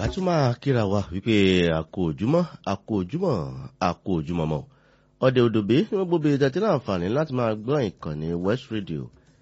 a tún máa kíra wa wípé àkójúmọ́ mọ́ ọdẹ òdòbí ní gbogbo ìdàtí láǹfààní láti máa gbọ́ ìkànnì West Radio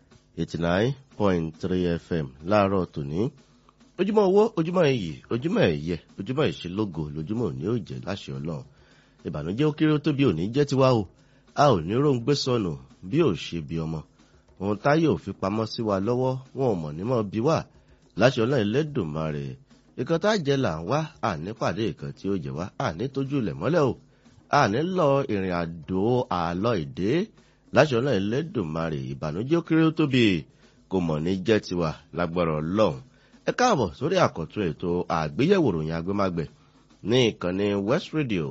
89.3 FM láàárọ̀ tòní. Ojúmọ́ owó, ojúmọ́ iyì, ojúmọ́ ẹ̀yẹ, ojúmọ́ ìṣelógo lójúmọ́ òní ò jẹ́ láṣẹ Ọlọ́run. Ìbànújẹ́ ó kéré ó tóbi òní jẹ́ tiwa o. A ò ní róńgbé sọnù bí ò ṣe bí ọmọ. Ohun táyé ò fi pamọ́ sí wa lọ́wọ́ wọn ò mọ̀ nímọ̀ bí wà láṣẹ Ọlọ́run Elédùmarè. Ìkan tá jẹ́ là ń wá ànípàdé ìkan tí ó jẹ wá àní tójú ilẹ̀ mọ́lẹ̀ o. Àní lọ ìrìn àjò àlọ́ ìdè láṣẹ Ọlọ́run Elédùmarè. Ìbànújẹ́ ó kéré ó tóbi kò mọ̀ ní jẹ́ tiwa lágbára Ọlọ́run. Ẹ káàbọ̀ sórí àkọ́tún ètò àgbéyẹ̀wò ìròyìn agbémágbẹ̀ ní ìkànnì West Radio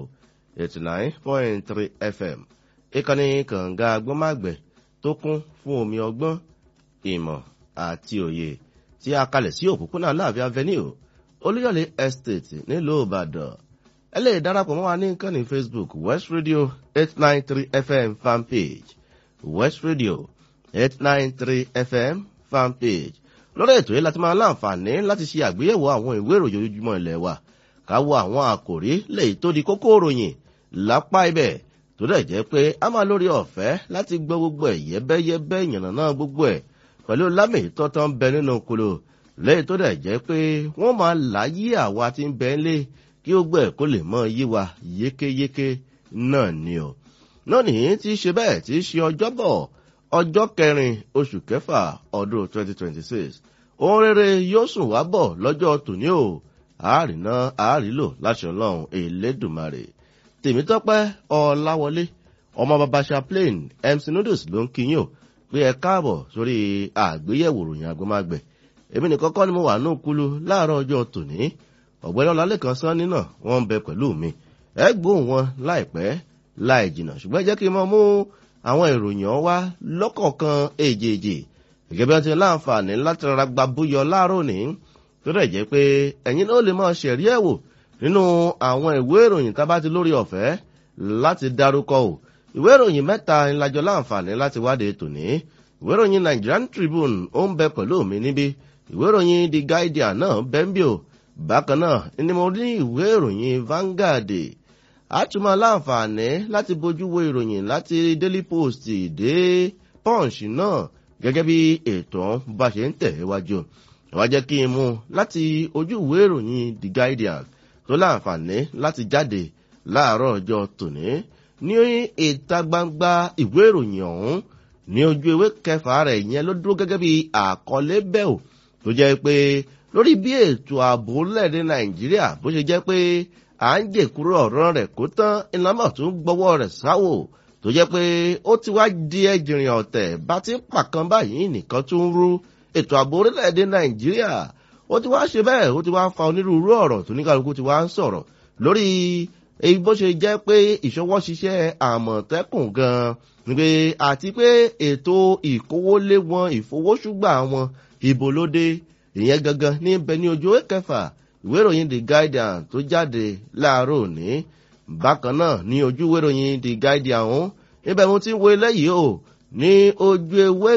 89.3 FM. Ìkànnì kànga agbémágbẹ̀ tó kún fún omi ọgbọ́n, ìmọ̀ àti òye tí a kalẹ̀ sí òpópónà Láàfin Avenue, Olúyọ̀lé Estate nílùú Ìbàdàn. Ẹ lè darapọ̀ mọ́ wa ní ìkànnì Facebook West Radio 893 FM fanpage, West Radio 893 FM fanpage. Lórí ètò yìí láti máa láǹfààní láti ṣe àgbéyẹ̀wò àwọn ìwé ìròyìn ojoojúmọ́ ilẹ̀ wa, ká wo àwọn àkòrí léyìí tó di kókó ìròyìn lápá ibẹ̀ tó dẹ̀ jẹ́ pé a máa lórí ọ̀fẹ́ láti gbọ́ gbogbo ẹ̀ yẹ́bẹ́yẹ́bẹ́ ìyànnà gbogbo ẹ̀ pẹ̀lú lámì tọ́tọ́ ń bẹ nínú kolo léyìí tó dẹ̀ jẹ́ pé wọ́n máa láyé àwa tí ń bẹ ńlé kí ó gbẹ̀ kó lè mọ́ yí wa yékéyéké náà ni o. Lónìí tí í ṣe bẹ́ẹ̀ tí í ṣe ọjọ́bọ̀ ọjọ́ 4 oṣù kẹfà ọdún 2026. Ohun rere yóò sùn wá bọ̀ lọ́jọ́ tòní o. Àárínà àárínlò láṣẹ Ọlọ́run Elédùmarè. Tèmítọ́pẹ́ Ọláwọlé ọmọ bàbá Chaplain MC Noodles ló ń kíyìn o pé ẹ káàbọ̀ sórí àgbéyẹ̀wò ìròyìn agbémágbẹ̀. Èmi nìkan kọ́ ni mo wà ní òkúlu láàárọ̀ ọjọ́ tòní. Ọ̀gbẹ́ni Ọlálékan Sanni náà wọ́n ń bẹ pẹ̀lú mi. Ẹ gbóhùn wọn láìpẹ́ láì jìnnà, ṣùgbọ́n jẹ́ kí n mọ mú àwọn ìròyìn wá lọ́kọ̀ọ̀kan èjèèjì gẹ́gẹ́ bí wọ́n ti láǹfààní láti rárá gba búyọ láàárọ̀ ní tó rẹ̀ jẹ́ pé ẹ̀yin náà lè máa ṣẹ̀rí ẹ̀wò nínú àwọn ìwé ìròyìn tá bá ti lórí ọ̀fẹ́ láti dárúkọ o. Ìwé ìròyìn 3 ńlájọ láǹfààní láti wádé tòní. Ìwé ìròyìn Nigerian Tribune ó ń bẹ pẹ̀lú mi níbí. Ìwé ìròyìn The Guardian náà bẹ́ ń bí o. Bákan náà ni mo ní ìwé ìròyìn Vanguard. A tún máa láǹfààní láti bójú wo ìròyìn láti Daily Post dé Punch náà gẹ́gẹ́ bí ètò bá ṣe ń tẹ̀ wájú. Wá jẹ́ kí n mú láti ojú ìwé ìròyìn The Guardian tó láǹfààní láti jáde láàárọ̀ ọjọ́ tòní. Ní ìta gbangba ìwé ìròyìn ọ̀hún ní ojú ewé kẹfà rẹ̀ yẹn ló dúró gẹ́gẹ́ bí àkọlé bẹ́ẹ̀ tó jẹ́ pé lórí bí ètò ààbò lẹ́ẹ̀dẹ Nàìjíríà bó ṣe jẹ́ pé à ń jè kúrò ọ̀rọ̀ rẹ̀ kó tán ìlànà tó ń gbọ́wọ́ rẹ̀ sáwò tó jẹ́ pé ó ti wá di ẹ̀jìnrìn ọ̀tẹ̀ bá ti pàkan báyìí nìkan tó ń rú ètò ààbò orílẹ̀-èdè Nàìjíríà. Ó ti wá ṣe bẹ́ẹ̀ ó ti wá fa onírúurú ọ̀rọ̀ tó ní kálukú ti wá ń sọ̀rọ̀ lórí èyí bó ṣe jẹ́ pé ìṣọwọ́ ṣiṣẹ́ Àmọ̀tẹ́kùn gan-an níbi àti pé ètò ìkówólé wọn ìfowóṣùgbà wọn ìbò lóde ìyẹn gangan níbẹ̀ ní ojú kẹfà ìwé ìròyìn The Guardian tó jáde láàárọ̀ òní. Bákan náà ní ojú ìwé ìròyìn The Guardian ọ̀hún níbẹ̀ mo ti ń wo eléyìí o ní ojú ewé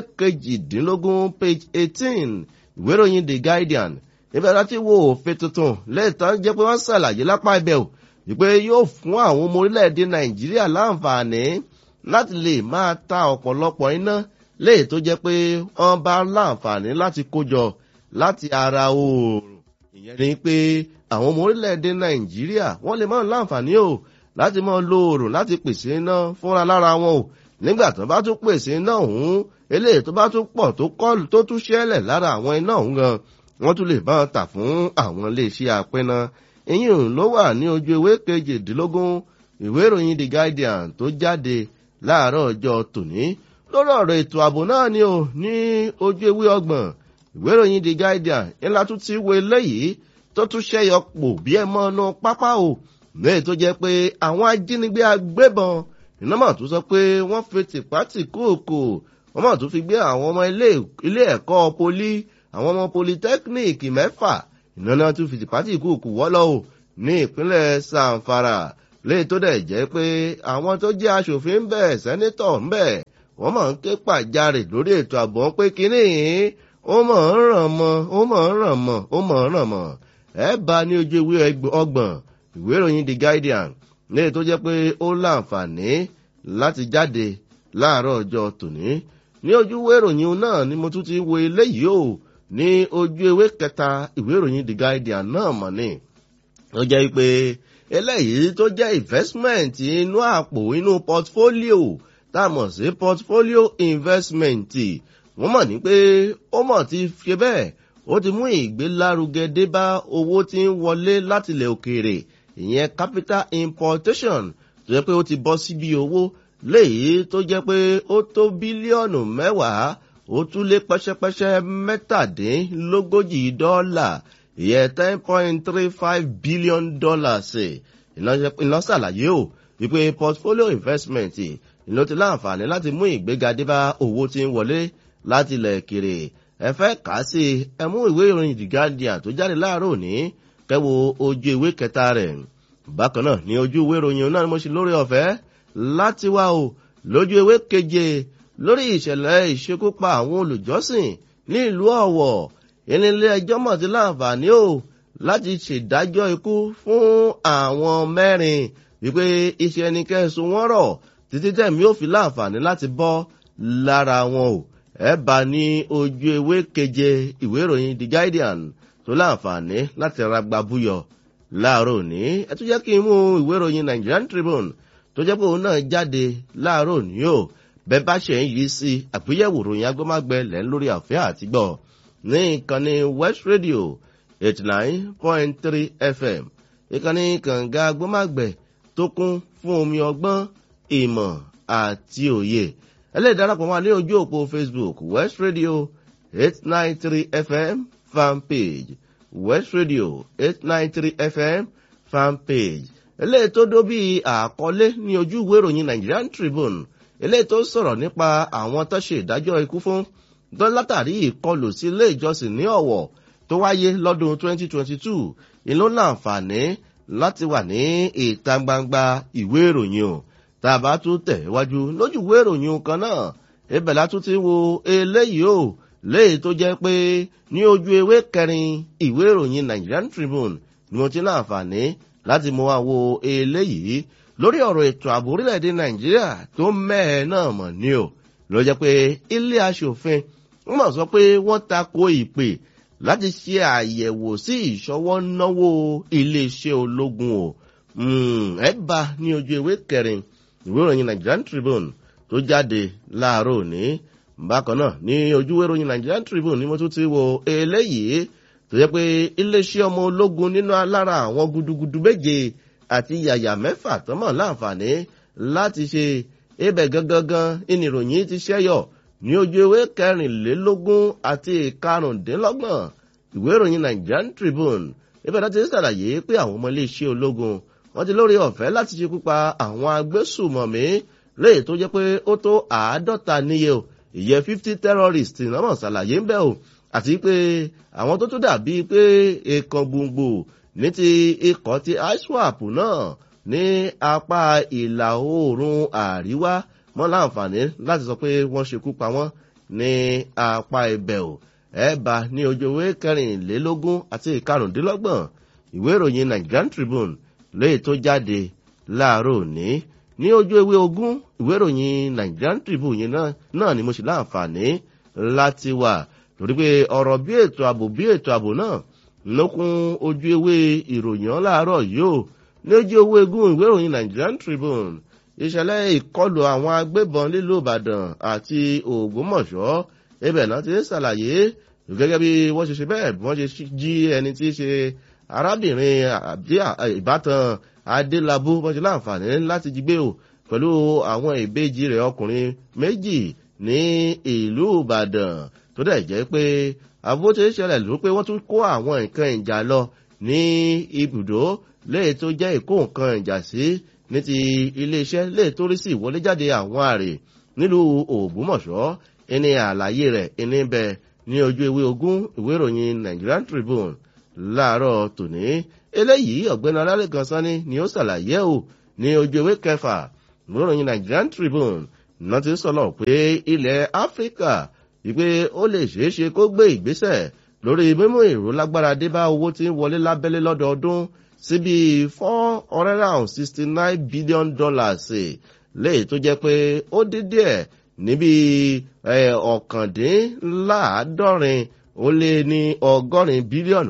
18 page 18 ìwé ìròyìn The Guardian níbẹ̀ láti wo òfin tuntun lẹ́ẹ̀tàn jẹ́ pé wọ́n ṣàlàyé lápá ibẹ̀ o wípé yóò fún àwọn ọmọ orílẹ̀-èdè Nàìjíríà láǹfààní láti lè máa ta ọ̀pọ̀lọpọ̀ iná léè tó jẹ́ pé wọ́n bá láǹfààní láti kójọ láti ara oòrùn. Ìyẹn ni pé àwọn ọmọ orílẹ̀-èdè Nàìjíríà wọ́n lè máa láǹfààní o láti máa lo oòrùn láti pèsè iná fúnra lára wọn o. Nígbà tó bá tún pèsè iná ọ̀hún eléyìí tó bá tún pọ̀ tó kọlù tó tún ṣẹlẹ̀ lára àwọn iná ọ̀hún gan wọ́n tún lè máa tà fún àwọn iléeṣẹ́ apẹ́ná. Ìyẹn ló wà ní ojú ewé 18 ìwé ìròyìn The Guardian tó jáde láàárọ̀ ọjọ́ tòní. Lórí ọ̀rọ̀ ètò ààbò náà ni o ní ojú ewé 30 ìwé ìròyìn The Guardian ńlá tún ti wo eléyìí tó tún ṣẹ́yọ pò bí ẹ mọ́ ọ́nà pápá o lẹ́yìn tó jẹ́ pé àwọn ajínigbé agbébọn iná mà tún sọ pé wọ́n fi tìpátì kúòkò wọ́n mà tún fi gbé àwọn ọmọ ilé ẹ̀kọ́ poli àwọn ọmọ polytechnic 6 iná náà tún fi tìpátì kúòkò wọ́lọ́ o ní ìpínlẹ̀ Zamfara lẹ́yìn tó dẹ̀ jẹ́ pé àwọn tó jẹ́ aṣòfin ń bẹ̀ sẹ́nítọ̀ ń bẹ̀ wọ́n mà ń ké pàjáre lórí ètò ààbò pé kínní ó mọ̀ ń ràn mọ́ ẹ bá ní ojú ìwé ọgbọ̀n ìwé ìròyìn The Guardian ní èyí tó jẹ́ pé ó láǹfààní láti jáde láàárọ̀ ọjọ́ tòní ní ojú ìwé ìròyìn náà ni mo tún ti wo eléyìí o ní ojú ìwé kẹta ìwé ìròyìn The Guardian náà mọ̀ ní ó jẹ́ pé eléyìí tó jẹ́ investment inú àpò inú portfolio tá a mọ̀ sí portfolio investment wọ́n mọ̀ ní pé ó mọ̀ ti ṣe bẹ́ẹ̀ ó ti mú ìgbélárugẹ dé bá owó tí ń wọlé látilẹ̀ òkèèrè ìyẹn capital importation tó jẹ́ pé ó ti bọ́ síbi owó léyìí tó jẹ́ pé ó tó bílíọ̀nù 10 ó tún lé pẹ́ṣẹ́pẹ́ṣẹ́ $17 ìyẹn $10.35 billion iná ṣàlàyé o wípé portfolio investment ló ti láǹfààní láti mú ìgbéga dé bá owó tí ń wọlé láti ilẹ̀ kiri ẹ fẹ́ kà á sí ẹ mú ìwé ìròyìn The Guardian tó jáde láàárọ̀ òní kẹ́wo ojú ìwé kẹta rẹ̀ bákan náà ní ojú ìwé ìròyìn náà ni mo ṣe lórí ọ̀fẹ́ láti wá o lójú ìwé keje lórí ìṣẹ̀lẹ̀ ìṣekúpa àwọn olùjọ́sìn ní ìlú Ọ̀wọ̀ ilé ẹjọ́ mọ̀ ti láǹfààní o láti ṣèdájọ́ ikú fún àwọn 4 wípé iṣẹ́ ẹni kẹ́sùn wọn rọ̀ títí tẹ̀mí ò fi láǹfààní láti bọ́ lára wọn o ẹ bá ní ojú ewé keje ìwé ìròyìn The Guardian tó láǹfààní láti ragba búyọ láàárọ̀ òní ẹ tún jẹ́ kí n mú ìwé ìròyìn Nigerian Tribune tó jẹ́ pé òun náà jáde láàárọ̀ òní o bẹ́ẹ̀ bá ṣe ń yí sí àgbéyẹ̀wò ìròyìn agbọ́mágbẹ́ lẹ́ ń lórí àfẹ́ àti gbọ́ ní ìkànnì West Radio 89.3 FM ìkànnì kànga agbọ́mágbẹ́ tó kún fún omi ọgbọ́n ìmọ̀ àti òye ẹlẹ́dàrápọ̀ wà ní ojú òpó Facebook West Radio 893 FM fan page West Radio 893 FM fan page eléyìí tó dó bí àkọlé ní ojú ìwé ìròyìn Nigerian Tribune eléyìí tó sọ̀rọ̀ nípa àwọn tó ṣe ìdájọ́ ikú fún látàrí ìkọlù sí ilé ìjọsìn ní Ọ̀wọ̀ tó wáyé lọ́dún 2022 ìlú láǹfààní láti wà ní ìta gbangba ìwé ìròyìn o tá a bá tún tẹ̀ wájú lójú ìwé ìròyìn kan náà ibẹ̀ látún ti wo eléyìí o léyìí tó jẹ́ pé ní ojú ewé kẹrin ìwé ìròyìn Nigerian Tribune ni mo ti láǹfààní láti mú wa wo eléyìí lórí ọ̀rọ̀ ètò ààbò orílẹ̀-èdè Nàìjíríà tó mẹ́ẹ̀ náà mọ̀ ní o ló jẹ́ pé ilé aṣòfin wọ́n mọ̀ sọ pé wọ́n tako ìpè láti ṣe àyẹ̀wò sí ìṣọwọ́ náwó iléeṣẹ́ ológun o ẹ bá ní ojú ewé kẹrin ìwé ìròyìn Nigerian Tribune tó jáde láàárọ̀ òní bákan náà ní ojú ìwé ìròyìn Nigerian Tribune ni mo tún ti wo eléyìí tó jẹ́ pé iléeṣẹ́ ọmọ ológun nínú alára àwọn gudugudu 7 àti yàyà 6 tọ́mọ̀ láǹfààní láti ṣe ibẹ̀ gangan ìnìròyìn ti ṣẹ́yọ̀ ní ojú ewé 24 àti 25 ìwé ìròyìn Nigerian Tribune ibẹ̀ láti ṣàlàyé pé àwọn ọmọ iléeṣẹ́ ológun wọ́n ti lórí ọ̀fẹ́ láti ṣekú pa àwọn agbésùmọ̀mí léè tó jẹ́ pé ó tó 50 níye o ìyẹn 50 terrorists náà ṣàlàyé ń bẹ̀ o àti pé àwọn tó tún dàbí pé èèkàn gbùngbù ní ti ikọ̀ ti ISWAP náà ní apá ìlà oòrùn àríwá mọ́ láǹfààní láti sọ pé wọ́n ṣekú pa wọ́n ní apá ibẹ̀ o ẹ̀bà ní ojú ewé 24 àti 25 ìwé ìròyìn Nigerian Tribune léè tó jáde láàárọ̀ òní ní ojú ewé 20 ìwé ìròyìn Nigerian Tribune náà ni mo ṣe láǹfààní láti wà lórí pé ọ̀rọ̀ bí ètò ààbò náà lókun ojú ewé ìròyìn láàárọ̀ yóò ní ojú ewé 20 ìwé ìròyìn Nigerian Tribune ìṣẹ̀lẹ̀ ìkọlù àwọn agbébọn nílùú Ìbàdàn àti Ògbómọ̀ṣọ́ ibẹ̀ náà ti ń ṣàlàyé gẹ́gẹ́ bí wọ́n ṣe ṣe bẹ́ẹ̀ bí wọ́n ṣe jí ẹni tí í ṣe arábìnrin ìbátan Adélabú wọ́n ṣe láǹfààní láti jí gbé o pẹ̀lú àwọn ìbejì rẹ̀ ọkùnrin 2 ní ìlú Ìbàdàn tó dẹ̀ jẹ́ pé àbúrò tí ń ṣẹlẹ̀ ló pé wọ́n tún kó àwọn nǹkan ìjà lọ ní ibùdó léè tó jẹ́ ìkó nǹkan ìjà sí ní ti iléeṣẹ́ léè tó rí sí ìwọlé jáde àwọn àrè nílùú Ògbómọ̀ṣọ́ ẹni àlàyé rẹ̀ ẹni bẹ ní ojú ewé 20 ìwé ìròyìn Nigerian Tribune láàárọ̀ tòní eléyìí ọ̀gbẹ́ni Ọlálẹ́kan Sanni ni ó ṣàlàyé o ní ojú ewé 6 ìwé ìròyìn Nigerian Tribune náà ti sọ̀rọ̀ pé ilẹ̀ Áfíríkà wípé ó lè ṣeéṣe kó gbé ìgbésẹ̀ lórí mímú èrò lágbára dé bá owó tí ń wọlé lábẹ́lé lọ́dọọdún sí bí $469 billion léyìí tó jẹ́ pé ó dín díẹ̀ níbi 1,990 ó lé ní $100 bílíọ̀nù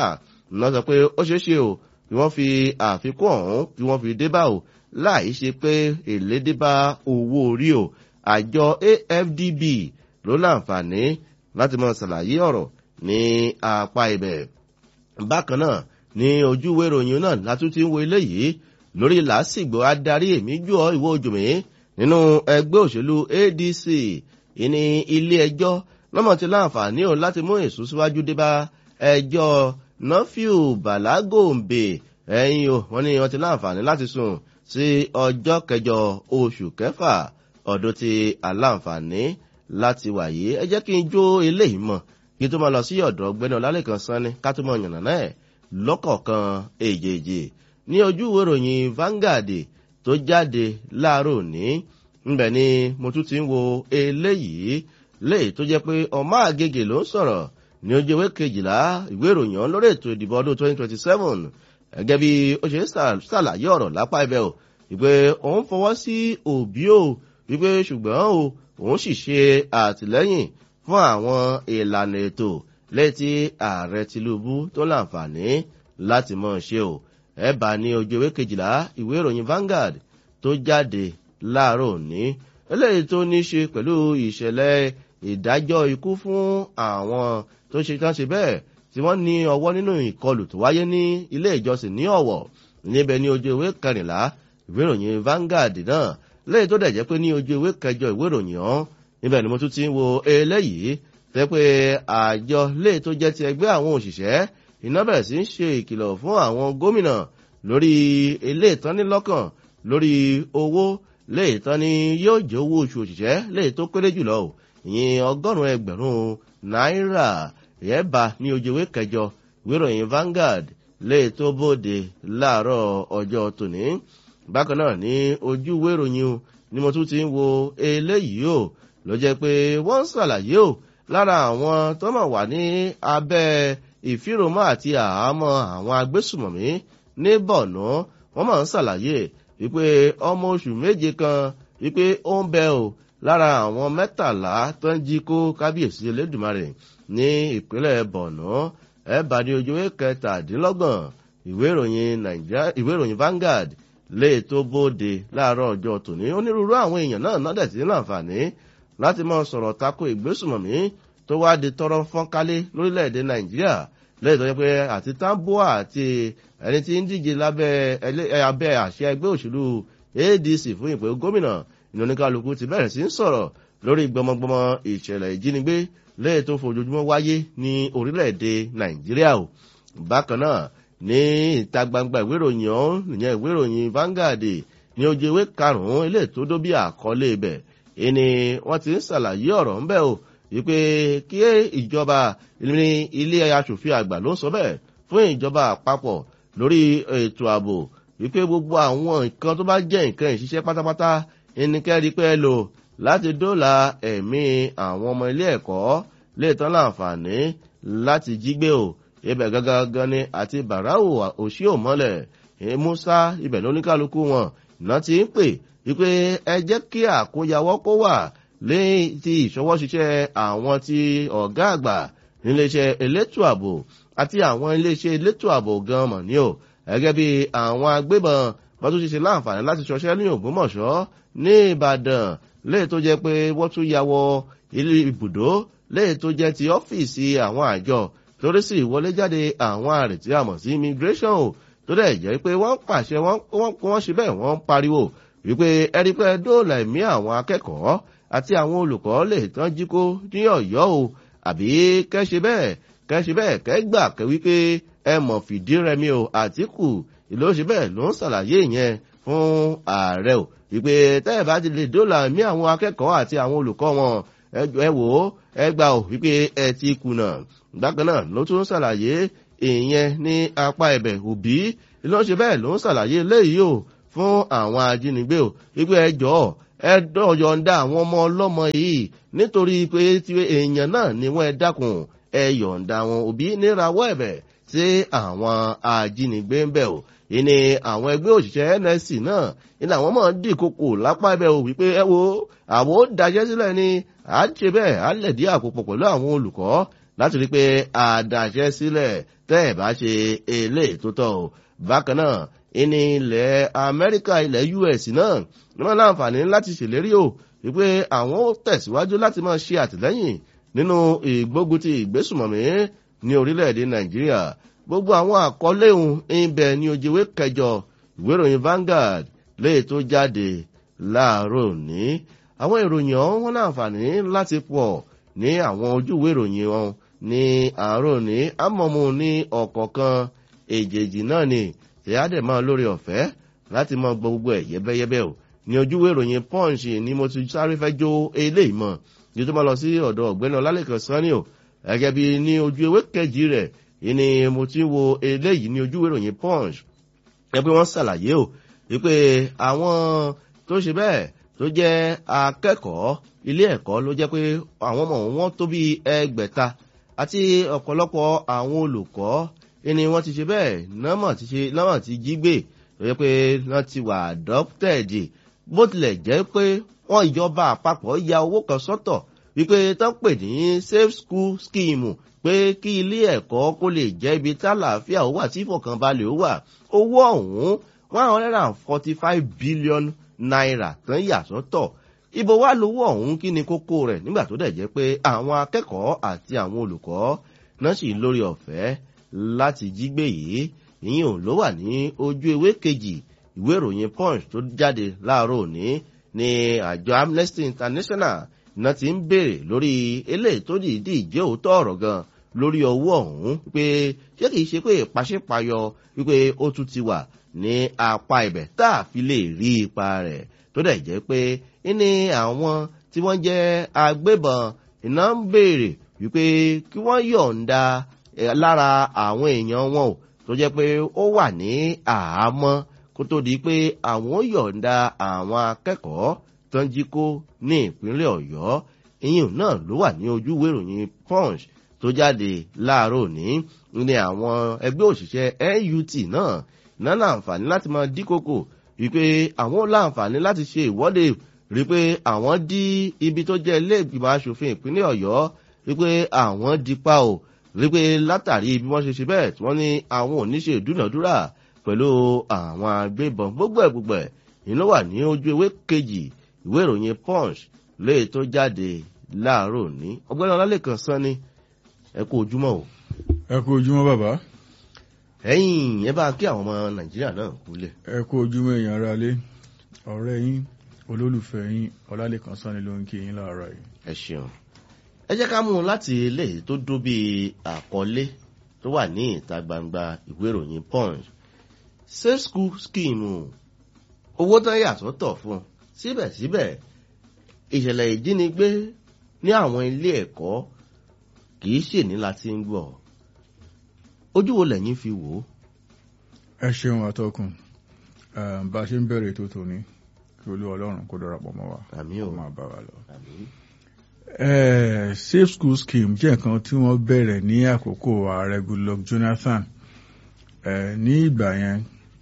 náà sọ pé ó ṣeé ṣe o bí wọ́n fi àfikún ọ̀hún bí wọ́n fi dé bá o láì ṣe pé èlé dé bá owó orí o àjọ AFDB ló láǹfààní láti máa ṣàlàyé ọ̀rọ̀ ní apá ibẹ̀. bákan náà ní ojú ìwé ìròyìn náà látún ti ń wo eléyìí lórí làásìgbò adarí èmi jù ọ́ ìwọ ojúmi nínú ẹgbẹ́ òṣèlú ADC ìní ilé ẹjọ́ lọ́mọ ti láǹfààní o láti mú ìsúnsíwájú dé bá ẹjọ́ Nafiu Balagombe ẹ̀yìn o wọ́n ní wọ́n ti láǹfààní láti sùn sí ọjọ́ 8 oṣù kẹfà ọdún tí aláǹfààní láti wáyé. ẹ jẹ́ kí n jó eléyìí mọ̀ kí tó máa lọ sí ọ̀dọ̀ ọ̀gbẹ́ni Ọlálékan Sanni ká tó máa yànnà náà lọ́kọ̀ọ̀kan èjèèjì ní ojú ìwé ìròyìn Vanguard tó jáde láàárọ̀ òní ńbẹ̀ ni mo tún ti ń wo eléyìí léyìí tó jẹ́ pé ọmọ àgègè ló ń sọ̀rọ̀ ní ojú ìwé 12 ìwé ìròyìn lórí ètò ìdìbò ọdún 2027 gẹ́gẹ́ bí ó ṣe ṣàlàyé ọ̀rọ̀ lápá ibẹ̀ o wípé òun fọwọ́ sí Òbí o wípé ṣùgbọ́n o òun sì ṣe àtìlẹ́yìn fún àwọn ìlànà ètò létí ààrẹ Tinubu tó láǹfààní láti mọ̀ ṣe o ẹ̀bà ní ojú ìwé 12 ìwé ìròyìn Vanguard tó jáde láàárọ̀ òní eléyìí tó ní ṣe pẹ̀lú ìṣẹ̀lẹ̀ ìdájọ́ ikú fún àwọn tó ṣe tán ṣe bẹ́ẹ̀ tí wọ́n ní ọwọ́ nínú ìkọlù tó wáyé ní ilé ìjọsìn ní Ọ̀wọ̀ níbẹ̀ ní ojú ìwé 14 ìwé ìròyìn Vanguard náà lẹ́yìn tó dẹ̀ jẹ́ pé ní ojú ìwé 8 ìwé ìròyìn ọ̀hún níbẹ̀ ni mo tún ti ń wo eléyìí tẹ́ pé àjọ lè tó jẹ́ ti ẹgbẹ́ àwọn òṣìṣẹ́ iná bẹ̀rẹ̀ sí ń ṣe ìkìlọ̀ fún àwọn gómìnà lórí ilé ìtánilọ́kàn lórí owó lè tán ni yóò jẹ́ owó oṣù òṣìṣẹ́ lè tó kéré jùlọ ìyẹn 100 ẹgbẹ̀rún náírà yẹ́bà ní ojú ìwé 8 ìwé ìròyìn Vanguard lè tó bóde láàárọ̀ ọjọ́ tòní. bákan náà ní ojú ìwé ìròyìn ni mo tún ti ń wo eléyìí o ló jẹ́ pé wọ́n ń ṣàlàyé o lára àwọn tó máa wà ní abẹ́ ìfíròmọ́ àti àhámọ́ àwọn agbésùmọ̀mí ní Borno wọ́n máa ń ṣàlàyé wípé ọmọ oṣù méje kan wípé ó ń bẹ o lára àwọn 13 tó ń jí kó kábíyèsí Elédùmarè ní ìpínlẹ̀ Borno ẹ̀bà ní ojú ìwé 17 ìwé ìròyìn Vanguard lè tó bóde láàárọ̀ ọjọ́ tòní onírúurú àwọn èèyàn náà nọ́dẹ̀ sí láǹfààní láti máa sọ̀rọ̀ tako ìgbésùmọ̀mí tó wá di tọrọ fọ́nkálé lórílẹ̀‐èdè Nàìjíríà lẹ́yìn tó yẹ pé àti Tambuwa àti ẹni tí ń díje abẹ́ àṣẹ ẹgbẹ́ òṣèlú ADC fún ìpè gómìnà ìnáníkàlùkù ti bẹ̀rẹ̀ sí ń sọ̀rọ̀ lórí gbọmọgbọmọ ìṣẹ̀lẹ̀ ìjínigbé lẹ́yìn tó fojoojúmọ́ wáyé ní orílẹ̀‐èdè Nàìjíríà o. bákan náà ní ìta gbangba ìwé ìròyìn ọ̀hún ìyẹn ìwé ìròyìn Vanguard ní ojú ìwé 5 ilé tó dó bí àkọlé ibẹ̀ ìní wọ́n ti ń ṣàlàyé ọ̀rọ̀ ńbẹ̀ o wípé kí ìjọba ní ilé aṣòfin àgbà ló ń sọ bẹ́ẹ̀ fún ìjọba àpapọ̀ lórí ètò ààbò wípé gbogbo àwọn nǹkan tó bá jẹ́ nǹkan ìṣiṣẹ́ pátápátá ẹnikẹ́ni pẹ́ lò láti dóòlà ẹ̀mí àwọn ọmọ ilé ẹ̀kọ́ lè tán láǹfààní láti jí gbé o ibẹ̀ gangan ni àti Barau Òṣìòmọ́lẹ̀ Musa ibẹ̀ lóníkálukú wọn náà ti ń pè wípé ẹ jẹ́ kí àkóyawọ́ kó wà lẹ́yìn tí ìṣọwọ́ ṣiṣẹ́ àwọn tí ọ̀gá àgbà níléeṣẹ́ elétò ààbò àti àwọn iléeṣẹ́ elétò ààbò gan mọ̀ ní o gẹ́gẹ́ bí àwọn agbébọn wọ́n tún ṣiṣẹ́ láǹfààní láti ṣọṣẹ́ ní Ògbómọ̀ṣọ́ ní Ìbàdàn lẹ́yìn tó jẹ́ pé wọ́n tún ya wọ ilé ibùdó lẹ́yìn tó jẹ́ ti ọ́fíìsì àwọn àjọ torí sí ìwọlé jáde àwọn àrètí àmọ̀ sí immigration o tó dẹ̀ jẹ́ pé wọ́n pàṣẹ wọ́n ṣe bẹ́ẹ̀ wọ́n pariwo wípé ẹ̀rí pé dóòlà ẹ̀mí àwọn akẹ́kọ̀ọ́ àti àwọn olùkọ́ lè tán jí kó ní Ọ̀yọ́ o àbí kẹ́ṣe bẹ́ẹ̀ kẹ́gbà wípé ẹ mọ̀ fìdí rẹmi o Àtíkù ìlú ṣe bẹ́ẹ̀ ló ń ṣàlàyé yẹn fún ààrẹ o wípé tẹ́ẹ̀ bá ti lè dóòlà ẹ̀mí àwọn akẹ́kọ̀ọ́ àti àwọn olùkọ́ wọn ẹ wò ó ẹ gbà o wípé ẹ ti kùnà bákan náà ló tún ṣàlàyé ìyẹn ní apá ẹ̀bẹ̀ Òbí ìlú ṣe bẹ́ẹ̀ ló ń ṣàlàyé léyìí o fún àwọn ajínigbé o wípé ẹ jọ̀ọ́ ẹ dọ̀yọ̀ǹda àwọn ọmọ ọlọ́mọ yìí nítorí pé tí èèyàn náà ni wọ́n ẹ dákun ẹ yọ̀ǹda wọn. Òbí nírawọ́ ẹ̀bẹ̀ sí àwọn ajínigbé ń bẹ̀ o. Ìní àwọn ẹgbẹ́ òṣìṣẹ́ NSC náà ìní àwọn mọ̀ ń dìkokò lápá ẹbẹ̀ o wípé ẹ wo àwọn ó daṣẹ́ sílẹ̀ ni à ń ṣe bẹ́ẹ̀ á lẹ̀dí àpòpọ̀ pẹ̀lú àwọn olùkọ́ láti rí pé àdàṣẹ́ sílẹ̀ tẹ́ ẹ̀ bá ṣe eléyìí tó tọ́ o. Bákan náà ìní ilẹ̀ Amẹ́ríkà ilẹ̀ US náà wọ́n láǹfààní láti ṣèlérí o wípé àwọn ó tẹ̀síwájú láti máa ṣe àtìlẹ́yìn nínú ìgbógunti ìgbésùmọ̀mí ní orílẹ̀-èdè Nàìjíríà. Gbogbo àwọn àkọlé ohun ibẹ̀ ní ojúwé kẹjọ ìwé ìròyìn Vanguard léè tó jáde láàárọ̀ òní. Àwọn ìròyìn ọ̀hún wọn láǹfààní láti pọ̀ ní àwọn ojúwé ìròyìn wọn ní àárọ̀ òní. Àmọ́mú ní ọ̀kọ̀ọ̀kan èjèèjì náà ni ìyá dẹ̀ máa lórí ọ̀fẹ́ láti mọ gbogbo ẹ̀ yẹ́bẹ́yẹ́bẹ́ o. Ní ojúwé ìròyìn Punch ni mo ti sáré fẹ́ jó eléyìí mọ̀ ní tó máa lọ sí ọ̀dọ̀ ọ̀gbẹ́ni Ọlálékan Sanni o. Gẹ́gẹ́ bí ní ojú ewé kejì rẹ̀ ìní mo ti wo eléyìí ní ojúwé ìròyìn Punch. Ẹgbẹ́ wọn ṣàlàyé o wípé àwọn tó ṣe bẹ́ẹ̀ tó jẹ́ akẹ́kọ̀ọ́ ilé ẹ̀kọ́ ló jẹ́ pé àwọn ọmọ wọn tó bí 600 àti ọ̀pọ̀lọpọ̀ àwọn olùkọ́ ìní wọ́n ti ṣe bẹ́ẹ̀ nọ́mọ̀ ti jí gbé tó jẹ́ pé wọ́n ti wà adopted bó tilẹ̀ jẹ́ pé wọ́n ìjọba àpapọ̀ ya owó kan sọ́tọ̀ wípé tán pè ní Safe School Scheme pé kí ilé ẹ̀kọ́ kó lè jẹ́ ibi tálàáfíà ó wà tí ìfọ̀kànbalẹ̀ ó wà. Owó ọ̀hún 145 billion naira tán yà sọ́tọ̀. Ibo wá lówó ọ̀hún kí ni kókó rẹ̀ nígbà tó dẹ̀ jẹ́ pé àwọn akẹ́kọ̀ọ́ àti àwọn olùkọ́ náà sì lórí ọ̀fẹ́ láti jí gbé yìí. Ìyẹn ò ló wà ní ojú ewé kejì ìwé ìròyìn Punch tó jáde láàárọ̀ òní ní àjọ Amnesty International náà ti ń béèrè lórí eléyìí tó dìídì jẹ́ òótọ́ ọ̀rọ̀ gan lórí owó ọ̀hún pé ṣé kìí ṣe pé ìpàṣípàyọ wípé ó tún ti wà ní apá ibẹ̀ tá a fi lè rí ipa rẹ̀ tó dẹ̀ jẹ́ pé ní àwọn tí wọ́n jẹ́ agbébọn iná ń béèrè wípé kí wọ́n yọ̀ǹda lára àwọn èèyàn wọn ò tó jẹ́ pé ó wà ní àhámọ́ kó tó di pé àwọn yọ̀ǹda àwọn akẹ́kọ̀ọ́ tó ń jí kó ní ìpínlẹ̀ Ọ̀yọ́. Ìyẹn náà ló wà ní ojúwé ìròyìn Punch tó jáde láàárọ̀ òní. Ní àwọn ẹgbẹ́ òṣìṣẹ́ NUT náà láǹfààní láti máa díkòkò wípé àwọn láǹfààní láti ṣe ìwọ́de rí pé àwọn dí ibi tó jẹ́ ilé ìgbìmọ̀ aṣòfin ìpínlẹ̀ Ọ̀yọ́ wípé àwọn dípa ò rí pé látàrí bí wọ́n ṣe bẹ́ẹ̀ tí wọ́n ní àwọn ò ní ṣe ìdúnàdúrà pẹ̀lú àwọn agbébọn. Gbogbo ẹ̀ ìlú wà ní ojú ewé kejì ìwé ìròyìn Punch léè tó jáde láàárọ̀ òní. Ọ̀gbẹ́ni Ọlálékan Sanni ẹ kú ojúmọ́ o. Ẹ kú ojúmọ́ bàbá. Ẹ̀yin ẹ bá kí àwọn ọmọ Nàìjíríà náà kúlẹ̀. Ẹ kú ojúmọ́ èèyàn ara lé ọ̀rẹ́ yín olólùfẹ́ yín Ọlálékan Sanni ló ń kí yín láàárọ̀ yìí. Ẹ ṣeun. Ẹ jẹ́ ká mú un láti ilé tó dó bí àkọlé tó wà ní ìta gbangba ìwé ìròyìn Punch. Safe School Scheme owó tán yà sọ́tọ̀ fún síbẹ̀síbẹ̀ ìṣẹ̀lẹ̀ ìjínigbé ní àwọn ilé ẹ̀kọ́ kìí ṣe ní láti ń gbọ́. Ojú wo lẹ́yìn fi wò ó? Ẹ ṣeun àtọkùn bá a ṣe ń bẹ̀rẹ̀ ètò tòní kí Olúwa Ọlọ́run kó darapọ̀ mọ́ wa. Àmín o. Máa bá wa lọ. Àmín. Safe School Scheme jẹ́ nǹkan tí wọ́n bẹ̀rẹ̀ ní àkókò ààrẹ Goodluck Jonathan. Ní ìgbà yẹn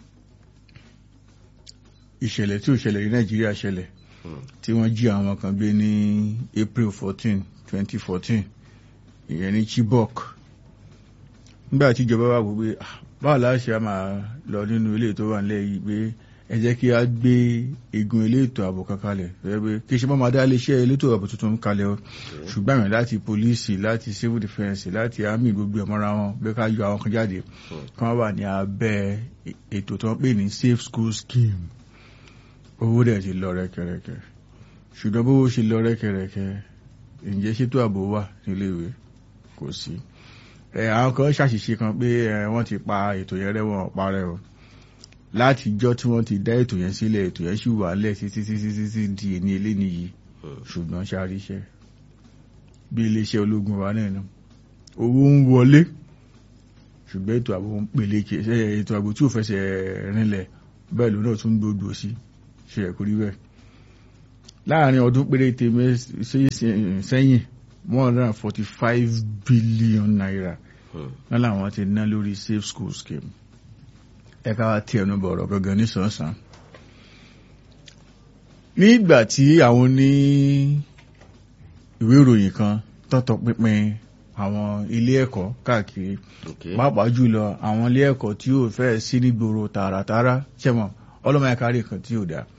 ìṣẹ̀lẹ̀ tí ò ṣẹlẹ̀ ní Nàìjíríà ṣẹlẹ̀ tí wọ́n jí àwọn kan gbé ní April 14, 2014 ìyẹn ní Chibok. Nígbà tí ìjọba wà gbogbo báwo la ṣe máa lọ nínú ilé tó wà nílẹ̀ yìí pé ẹ jẹ́ kí a gbé igun elétò ààbò kan kalẹ̀ pé kí ṣe máa dá iléeṣẹ́ elétò ààbò tuntun kalẹ̀ o ṣùgbọ́n àwọn láti pólíìsì láti civil defence láti army gbogbo ẹ̀mọ́ra wọn pé ká yọ àwọn kan jáde kí wọ́n wà ní abẹ́ ètò tó ń pè ní Safe School Scheme. Owó dẹ̀ ti lọ rẹ́kẹrẹ́kẹ́ ṣùgbọ́n bówó ṣe lọ rẹ́kẹrẹ́kẹ́ ǹjẹ́ ṣètò ààbò wà nílé ìwé kò sí. Àwọn kan ṣàṣìṣe kan pé wọ́n ti pa ètò yẹn rẹ́ wọn parẹ́ o láti ìjọ́ tí wọ́n ti dá ètò yẹn sílẹ̀ ètò yẹn sì wà lẹ̀ títí di èní eléni yìí ṣùgbọ́n ṣàríṣẹ́ bí iléeṣẹ́ ológun wa náà nù owó ń wọlé ṣùgbọ́n ètò ààbò ń peléke ètò ààbò tí ò fẹsẹ̀ rinlẹ̀ bẹ́ẹ̀ ló náà tún gbogbo sí ṣe ẹ̀kú rí bẹ́ẹ̀. Láàárín ọdún péréte sẹ́yìn 145 billion naira náà làwọn ti ná lórí safe school scheme. Ẹ̀ka wa tí ẹnu bọ̀rọ̀ gangan ní sànsán. Nígbà tí àwọn ní ìwé ìròyìn kan tọ́tọ̀ pínpín àwọn ilé ẹ̀kọ́ káàkiri, pàápàá jùlọ àwọn ilé ẹ̀kọ́ tí ó fẹ́ sí nígboro tààràtàrà ṣẹ́mọ̀ ọlọ́mọ ẹ̀kárí kan tí ó dá.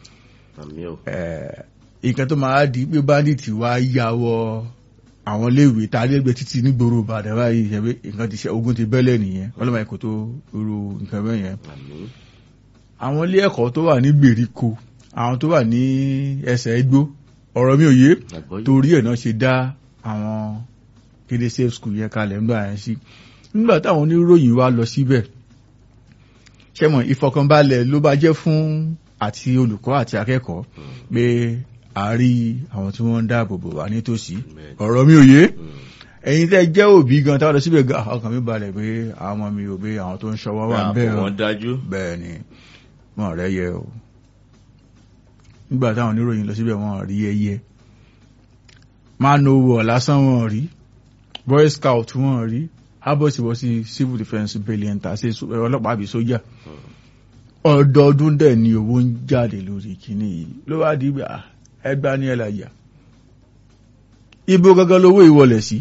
Ìkan tó máa di pé bandit wá yàwọ àwọn iléèwé tààlẹ́gbẹ̀ẹ́ títí nígboro Ìbàdàn báyìí ṣẹ́bí nǹkan ti ṣe ogun ti bẹ́lẹ̀ nìyẹn ọlọ́mọ ẹ̀kọ́ tó rú nǹkan bẹ́ẹ̀ yẹn. Àwọn ilé ẹ̀kọ́ tó wà ní gbèríko, àwọn tó wà ní ẹsẹ̀ igbó, ọ̀rọ̀ mi ò yé torí ẹ̀ náà ṣe dá àwọn kéde safe school yẹn kalẹ̀ ńgbà yẹn sí. Nígbà táwọn oníròyìn wá lọ síbẹ̀, ṣẹ́mọ̀ ìfọkànbalẹ̀ ló bá jẹ́ fún àti olùkọ́ àti akẹ́kọ̀ọ́ pé a rí àwọn tí wọ́n ń dáàbò bò wá nítòsí. Ọ̀rọ̀ mi ò yé. Ẹ̀yin tẹ́ jẹ́ òbí gan táwọn lọ síbẹ̀ gan ọkàn mi balẹ̀ pé àwọn ọmọ mi ò pé àwọn tó ń ṣọwọ́ wà ń bẹ́ẹ̀ bẹ́ẹ̀ ni wọ́n rẹ̀ yẹ o. Nígbà táwọn oníròyìn lọ síbẹ̀ wọ́n rí ẹyẹ. Man o war lásán wọ́n rí. Boy Scout wọ́n rí. Abọ́sibọ́sí civil defence battalion tàṣe ọlọ́pàá àbí sójà. Ọdọọdún dẹ̀ ni owó ń jáde lórí kìíní yìí ló wá di gbà ẹgbà ní ẹlàjà. Ibo gangan lówó ìwọlẹ̀ sí.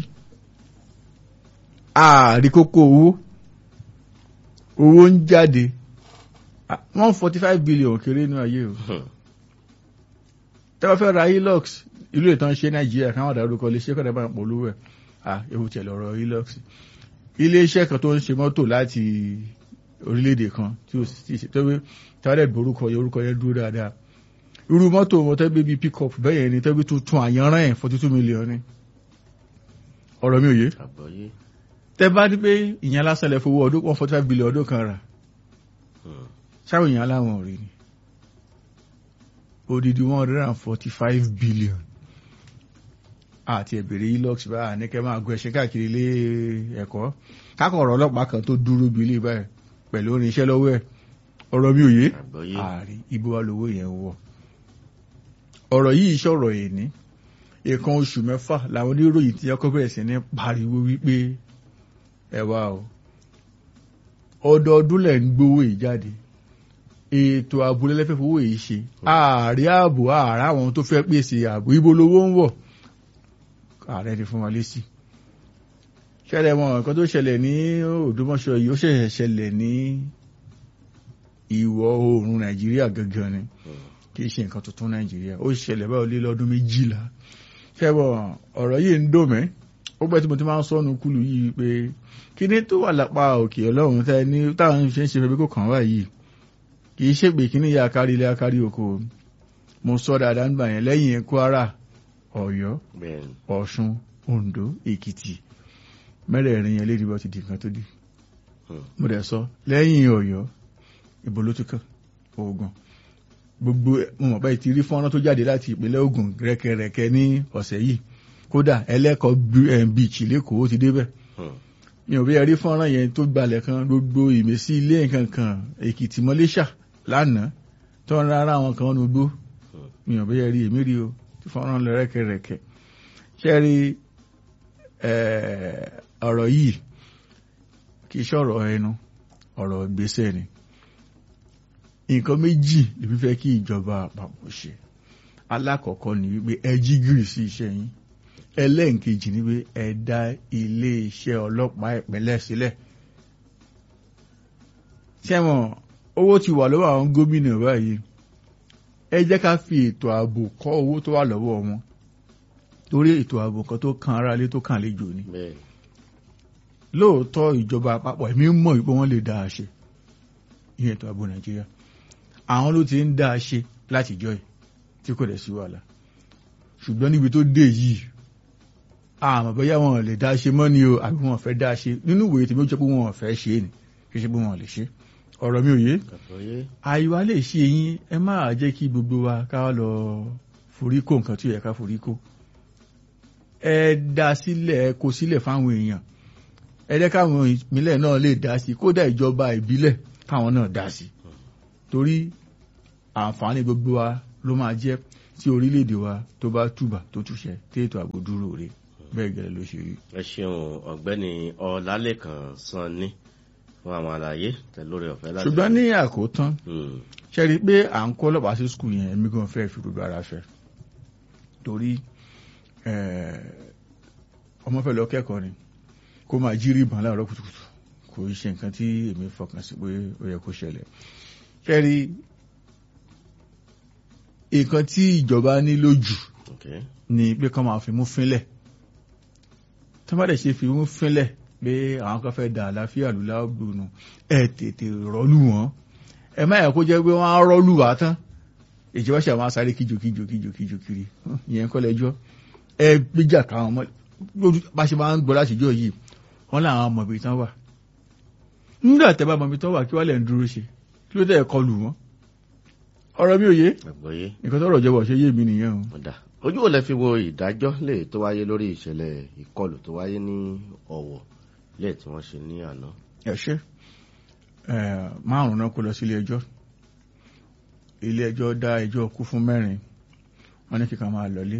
Ààrí kókó owó ń jáde 145 billion kéré ní ayé o. Tẹ́wọ́ fẹ́ ra Hilux ìlú ìtàn ṣe Nàìjíríà káwọn àdárúkọ lè ṣe kọ́dà bá ń polówó ẹ̀. Ewu tẹ̀ lọ́rọ̀ Hilux. Ilé iṣẹ́ kan tó ń ṣe mọ́tò láti orílẹ̀-èdè kan tí ó sì ṣe tẹ́wé tààrẹ̀ borúkọ yẹn dúró dáadáa. Irú mọ́tò wọn tẹ́gbé bíi pick-up bẹ́yẹn ni tẹ́gbé tuntun àyànrán ẹ̀ 42 million ni. Ọ̀rọ̀ mi ò yé. Tẹ́ bá ní pé ìyẹn lásán lẹ fowó ọdún 145 billion ọdún kan rà. Ṣáwọn ìyẹn aláwọn rí ni. Odidi 145 billion. Àti ẹ̀bẹ̀rẹ̀ Hilux báyà ní kẹ́ máa gbé ẹṣẹ́ káàkiri ilé ẹ̀kọ́. Kákọ̀ọ̀rọ̀ ọlọ́pàá kan tó dúró bí ilé báyìí pẹ̀lú oníṣẹ́ lọ́wọ́ ẹ̀. Ọ̀rọ̀ mi ò yé. Ààrí ibo wa lówó yẹn wọ̀. Ọ̀rọ̀ yìí ṣọ̀rọ̀ èní. Ìkan oṣù mẹ́fà làwọn oníròyìn tí ọkọ̀ bẹ̀rẹ̀ sí ní pariwo wípé ẹwà o. Ọdọọdún lẹ̀ ń gbówó yìí jáde. Ètò ààbò lẹ́lẹ́fẹ́ fowó yìí ṣe. Ààrí ààbò ààrá àwọn tó fẹ́ pèsè ààbò ibo lówó ń wọ̀. Ààrẹ ti fún wa lésì. Ṣẹlẹ̀ mọ̀ nǹkan tó ṣẹlẹ̀ ní Ògbómọ̀ṣọ́ yìí ó ṣẹ̀ṣẹ̀ ṣẹlẹ̀ ní ìwọ̀ oòrùn Nàìjíríà gangan ni kì í ṣe nǹkan tuntun Nàìjíríà ó ṣẹlẹ̀ báwo lé lọ́dún 12. Ṣẹ́bọ̀ ọ̀rọ̀ yìí ń dùn mí ó pẹ́ tí mo ti máa ń sọ́nu kúlù yìí pé kí ní tó wà lápá òkè Ọlọ́run tẹ́ ní táwọn ṣe ń ṣe fẹ́ bí kò kàn wá yìí kì í ṣègbè kí ní ya kárí ilé akárí oko. Mo sọ dáadáa nígbà yẹn lẹ́yìn Kwara, Ọ̀yọ́, Ọ̀ṣun, Oǹdó, Èkìtì mẹ́rẹ̀ẹ̀rin yẹn lédi bọ́ ti di nǹkan tó di. Mo dẹ̀ sọ lẹ́yìn Ọ̀yọ́ ìbò ló tún kàn Ògùn gbogbo mo mọ̀ báyìí ti rí fọ́nrán tó jáde láti ìpínlẹ̀ Ògùn rẹ́kẹrẹ́kẹ́ ní ọ̀sẹ̀ yìí kódà ẹlẹ́kọ̀ọ́ beach lẹ́kọ̀ọ́ ó ti débẹ̀. Mi ò bí ẹ rí fọ́nrán yẹn tó gbalẹ̀ kan gbogbo ìmẹ̀sí ilé nǹkan kan Èkìtì mọ́lẹ́ṣà lánàá tó ń rárá àwọn kan nù gbó. Mi ò bí ẹ rí èmi rí o tí fọ́nrán lọ rẹ́kẹrẹ́kẹ́. Ṣé rí ọ̀rọ̀ yìí kì í ṣọ̀rọ̀ ẹnu ọ̀rọ̀ ìgbésẹ̀ ni. Nǹkan méjì lèmi fẹ́ kí ìjọba àpapọ̀ ṣe. Alákọ̀ọ́kọ́ ni wípé ẹ jí gìrì sí iṣẹ́ yín. Ẹlẹ́ǹkejì ni wípé ẹ dá ilé iṣẹ́ ọlọ́pàá ìpínlẹ̀ sílẹ̀. Ṣẹ́wọ̀n owó ti wà lọ́wọ́ àwọn gómìnà báyìí. Ẹ jẹ́ ká fi ètò ààbò kọ́ owó tó wà lọ́wọ́ wọn. Torí ètò ààbò kan tó kan ara lé tó kan àlejò ni. Lóòótọ́ ìjọba àpapọ̀ èmi mọ̀ wípé wọ́n lè dá a ṣe. Ìyẹn ètò ààbò Nàìjíríà. Àwọn ló ti ń dá a ṣe láti jọ́ yìí tí kò dẹ̀ sí wàhálà. Ṣùgbọ́n níbi tó dé yìí, àmọ́ bóyá wọn lè dá a ṣe mọ́ ni o àbí wọn fẹ́ dá a ṣe. Nínú ìwé tí mo jẹ́ pé wọn fẹ́ ṣe ni kì í ṣe pé wọn lè ṣe. Ọ̀rọ̀ mi ò yé. Àyíwá lè ṣe yín ẹ má jẹ́ kí gbogbo wa ká lọ foríkó nǹkan tí ó yẹ ká foríkó. Ẹ dá sílẹ̀ ẹ kó sílẹ̀ fáwọn èèyàn. Ẹ jẹ́ káwọn ìpínlẹ̀ náà lè dá sí kódà ìjọba ìbílẹ̀ káwọn náà dá sí. Torí àǹfààní gbogbo wa ló máa jẹ́ tí orílẹ̀-èdè wa tó bá túbà tó túṣẹ tí ètò ààbò dúró rẹ̀. bẹ́ẹ̀ gẹ́lẹ́ ló ṣe rí. ẹ ṣeun ọ̀gbẹ́ni Ọlálékan Sanni fún àwọn àlàyé lórí ọ̀fẹ́ láti. ṣùgbọ́n ní àkótán ṣe rí i pé à ń kọ́ ọlọ́pàá sí skul yẹn èmi gan fẹ́ fi gbogbo ara fẹ́ torí ọmọ fẹ́ lọ kẹ́kọ̀ọ́ ni kó máa jírí ìbọn láàárọ̀ kùtùkùtù kò ṣe nǹkan tí èmi fọkàn sí pé ó yẹ kó ṣẹlẹ̀. ṣe rí nǹkan tí ìjọba ní lójú ni pé kán máa fi mú fínlẹ̀ tó má dẹ̀ ṣe fi mú fínlẹ̀ pé àwọn kan fẹ́ dà àlàáfíà lù láàbùnú ẹ tètè rọ́lù wọn ẹ má yẹ kó jẹ́ pé wọ́n á rọ́lù wá tán ìjọba ṣe àwọn asáré kíjokíjo kiri ìyẹn kọ́ lẹ́jọ́ ẹ gbéjà káwọn ọmọ bá ṣe máa ń gbọ́ láti jọ yìí wọ́n láwọn ọmọ ibi tán wà nígbà tẹ́ bá mọ ibi tán wà kí wọ́n lè ń dúró ṣe kí ló dẹ̀ kọlù wọn ọ̀rọ̀ mi ò yé nǹkan tó rọ̀ jẹ́wọ̀ ṣe yé mi nìyẹn o. ojú wo lẹ fi wo ìdájọ́ lè tó wáyé lórí ìṣẹ̀lẹ̀ ìkọlù tó wáyé ní Ọ̀wọ̀ lè tí wọ́n ṣe ní àná. ẹ ṣe márùn-ún náà kó lọ sí ilé ẹjọ́ dá ẹjọ́ kú fún 4 wọ́n ní kíkan máa lọlé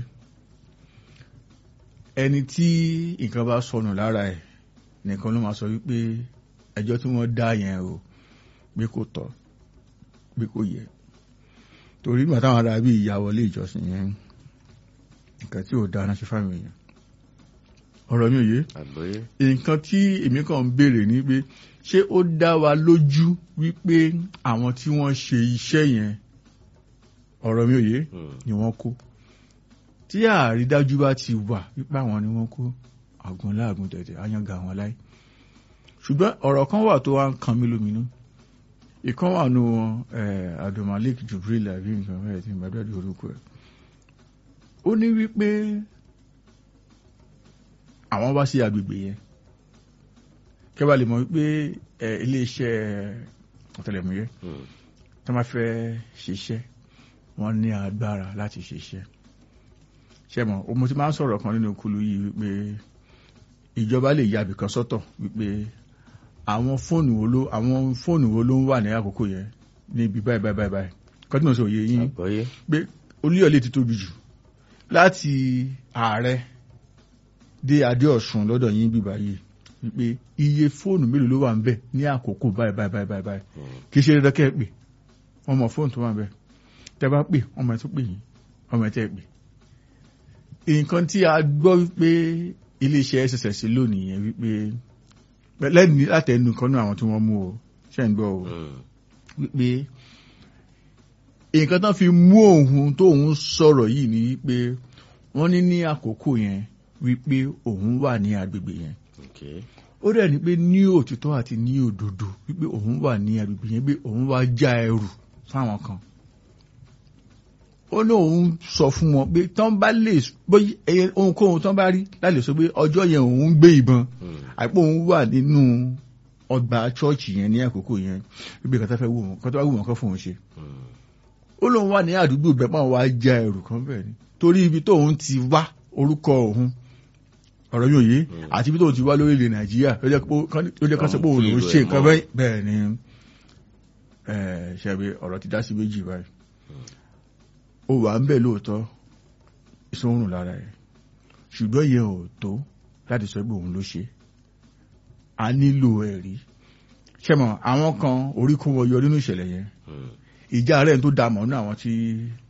ẹni tí nǹkan bá sọnù lára ẹ̀ nìkan ló máa sọ wípé ẹjọ́ tí wọ́n dá yẹn o pé kò tọ́ pé kò yẹ torí nígbà táwọn ará bí ìyàwọlé ìjọsìn yẹn nǹkan tí ò dáná ṣe fáwọn èèyàn ọ̀rọ̀ mi ò yé nǹkan tí èmi kàn ń béèrè ni pé ṣé ó dá wa lójú wípé àwọn tí wọ́n ṣe iṣẹ́ yẹn ọ̀rọ̀ mi ò yé ni wọ́n kó tí àrídájú bá ti wà wípé àwọn ni wọ́n kó àgùn láàgùn tẹ̀tẹ̀ àyànga àwọn láì ṣùgbọ́n ọ̀rọ̀ kan wà tó wá ń kan mí lóminú ìkan wà nù Abdulmalik Jubril àbí nǹkan bẹ́ẹ̀ tí ìgbàdúrà orúkọ ẹ̀ ó ní wípé àwọn wá sí agbègbè yẹn kẹ́bà lè mọ̀ wípé iléeṣẹ́ ọ̀tẹlẹ̀múyẹ́ tó máa fẹ́ ṣiṣẹ́ wọ́n ní agbára láti ṣiṣẹ́ ṣẹ́mọ̀ mo ti máa ń sọ̀rọ̀ kan nínú kúlù yìí wípé ìjọba lè ya ibìkan sọ́tọ̀ wípé àwọn fóònù wo ló ń wà ní àkókò yẹn níbi báyìí kọ́tí mo sọ òye yín pé Olúyọ̀lé ti tóbi jù láti ààrẹ dé adé Ọ̀ṣun lọ́dọ̀ yín bíbá yìí wípé iye fóònù mélòó ló wà ń bẹ̀ ní àkókò báyìí kì í ṣe dandan kẹ́ ẹ pè wọ́n mọ̀ fóònù tó wà ń bẹ̀ tẹ́ bá pè wọ́n mọ̀ ẹ́ tó pè yín wọ́n mọ̀ ẹ́ tẹ́ pè. nǹkan tí a gbọ́ wípé iléeṣẹ́ SSS lónìí yẹn wípé lẹ́nu látẹnu kan náà àwọn tí wọ́n mú o ṣe ń gbọ́ o wípé nǹkan tán fi mú òun tó òun sọ̀rọ̀ yìí ni wípé wọ́n ní àkókò yẹn wípé òun wà ní agbègbè yẹn ó dẹ̀ ní pé ní òtítọ́ àti ní òdodo wípé òun wà ní agbègbè yẹn pé òun wá já ẹrù fáwọn kan ó ní òun sọ fún wọn pé tán bá lè bóyá ohunkóhun tán bá rí láti sọ pé ọjọ́ yẹn òun gbé ìbọn àìpé òun wà nínú ọgbà chọ́ọ̀chì yẹn ní àkókò yẹn wípé kọ́tà fẹ́ wù wọn kọ́tà wà wù wọn kọ́ fún òun ṣe ó lóun wà ní àdúgbò bẹ́ẹ̀ pọ́n wá já ẹrù kan bẹ́ẹ̀ ni torí ibi tóun ti wá orúkọ òun ọ̀rọ̀ yóò yé àti ibi tóun ti wá lórílẹ̀ Nàìjíríà ló jẹ́ kán sọ pé òun lòún ṣe nǹkan bẹ́ẹ̀ ni ṣẹ́bi ọ̀rọ̀ ti dá sí méjì báyìí ó wà ń bẹ̀ lóòótọ́ ìsọ̀rùn lára ẹ̀ ṣùgbọ́n yẹn ò tó láti sọ pé òun ló ṣe a nílò ẹ̀rí ṣẹ́mọ̀ àwọn kan orí kó wọ yọ nínú ìṣẹ̀lẹ̀ yẹn ìjà rẹ̀ tó dá mọ̀ ní àwọn tí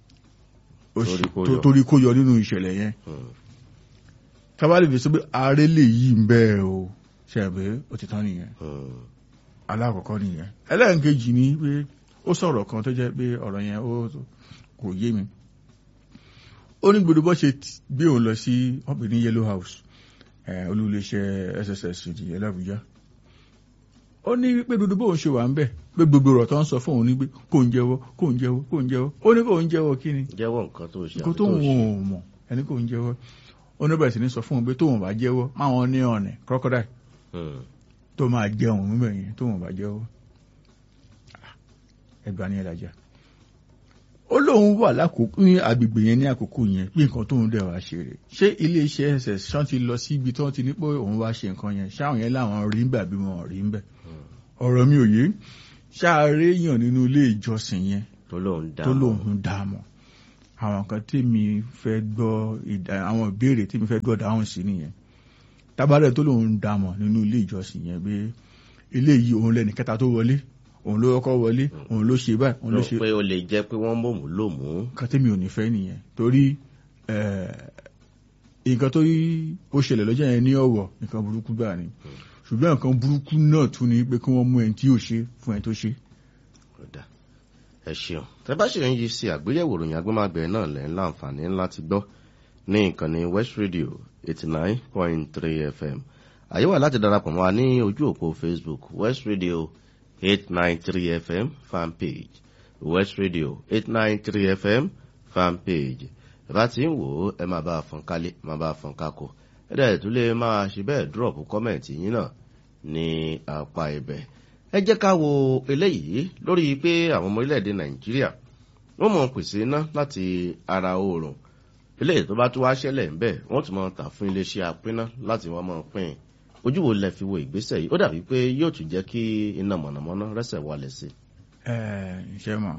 torí kó yọ nínú ìṣẹ̀lẹ̀ yẹn tábàlì fi sọ pé ààrẹ lè yí ń bẹ́ẹ̀ o ṣẹ̀bẹ̀ ó ti tán nìyẹn alákọ̀ọ́kọ́ nìyẹn ẹlẹ́nkejì ni pé ó sọ̀rọ̀ kan tó jẹ́ pé ọ̀rọ̀ yẹn kò yé mi ó ní gbogbo bó ṣe gbé òun lọ sí ọ̀pẹ̀ ní Yellow House olúléeṣẹ́ SSS di Abuja ó ní pé gbogbo bóun ṣe wà ń bẹ̀ pé gbogbo ọ̀rọ̀ tó ń sọ fún òun ní pé kò ń jẹ́wọ́ ó ní kò ń jẹ́wọ́ kí ni jẹ́wọ́ nǹkan tó ṣe nǹkan tó ń wọ̀n mọ̀ ẹni kò ń jẹ́wọ́ ó ní bẹ̀rẹ̀ sí ní sọ fún òun pé tóun bá jẹ́wọ́ máwọn ní ọ̀nà crocodile tó máa jẹun mímọ̀ yẹn tóun bá jẹ́wọ́ ẹgbàá ní ẹ̀dájà ó lóun wà lákòókò ní agbègbè yẹn ní àkókò yẹn pé nǹkan tóun dẹ̀ wá ṣe rè ṣé iléeṣẹ́ SS ṣán ti lọ sí ibi tí wọ́n ti ní pé òun wá ṣe nǹkan yẹn ṣáwọn yẹn láwọn rí ń bẹ̀ àbí wọn rí ń bẹ̀ ọ̀rọ̀ mi ò yé ṣáàrẹ́ èèyàn nínú ilé ìjọsìn yẹn tó lóun dá mọ̀ àwọn kan tèmi fẹ́ gbọ́ àwọn ìbéèrè tèmi fẹ́ gbọ́ dáhùn sí nìyẹn. Tábàárẹ̀ tó lòun dàmọ̀ nínú ilé ìjọsìn yẹn pé eléyìí òun lẹ́ni kẹta tó wọlé, òun ló kọ́kọ́ wọlé, òun ló ṣe báyìí, òun ló ṣe. pé ó lè jẹ́ pé wọ́n mọ̀mú lòmú. Nǹkan tèmi ò ní fẹ́ nìyẹn, torí nǹkan tó ó ṣẹlẹ̀ lọ́jọ́ yẹn ní Ọ̀wọ̀ nǹkan burúkú gbà ni, ṣùgbọ́n nǹkan burúkú náà tún ni pé kí wọ́n mú ẹni tí yóò ṣe fún ẹni tó ṣe. Ẹ ṣeun. Tẹ́ bá ṣe ń yí sí àgbéyẹ̀wò ìròyìn agbọ́mágbẹ̀ náà lẹ́ ń láǹfààní láti gbọ́ ní ìkànnì West Radio 89.3 FM. Àyè wà láti darapọ̀ mọ́ wa ní ojú òpó Facebook West Radio 893 FM fanpage, West Radio 893 FM fanpage. Bá ti ń wò ó, ẹ máa bá a fọ́n kálé, máa bá a fọ́n kákò. Ẹ dẹ̀ tún lè máa ṣe bẹ́ẹ̀ drop comment yín náà ní apá ibẹ̀. Ẹ jẹ́ ká wo eléyìí lórí pé àwọn ọmọ orílẹ̀-èdè Nàìjíríà wọ́n mọ̀ pèsè iná láti ara oòrùn. Eléyìí tó bá tún wá ṣẹlẹ̀ ń bẹ̀ wọ́n tún mọ̀ tà fún iléeṣẹ́ apínná láti wọ́n mọ̀ pín. Ojú wo lẹ fi wo ìgbésẹ̀ yìí? Ó dàbí pé yóò tún jẹ́ kí iná mọ̀nàmọ́ná rẹ́sẹ̀ wálẹ̀ sí. Ṣé mọ̀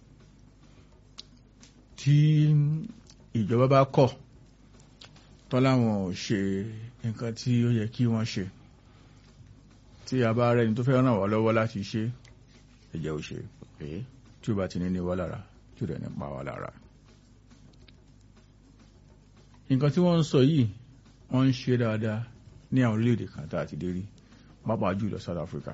tí ìjọba bá kọ̀ tán láwọn ò ṣe nǹkan tí ó yẹ kí wọ́n ṣe, tí a bá rẹni tó fẹ́ ràn wá lọ́wọ́ láti ṣe, ẹ̀jẹ̀ ò ṣe tí ó bá ti ní wá lára tí ó rẹ̀ ní pa wá lára. Nǹkan tí wọ́n ń sọ yìí wọ́n ń ṣe dáadáa ní àwọn orílẹ̀-èdè kan tá a ti dé rí, pàápàá jùlọ South Africa.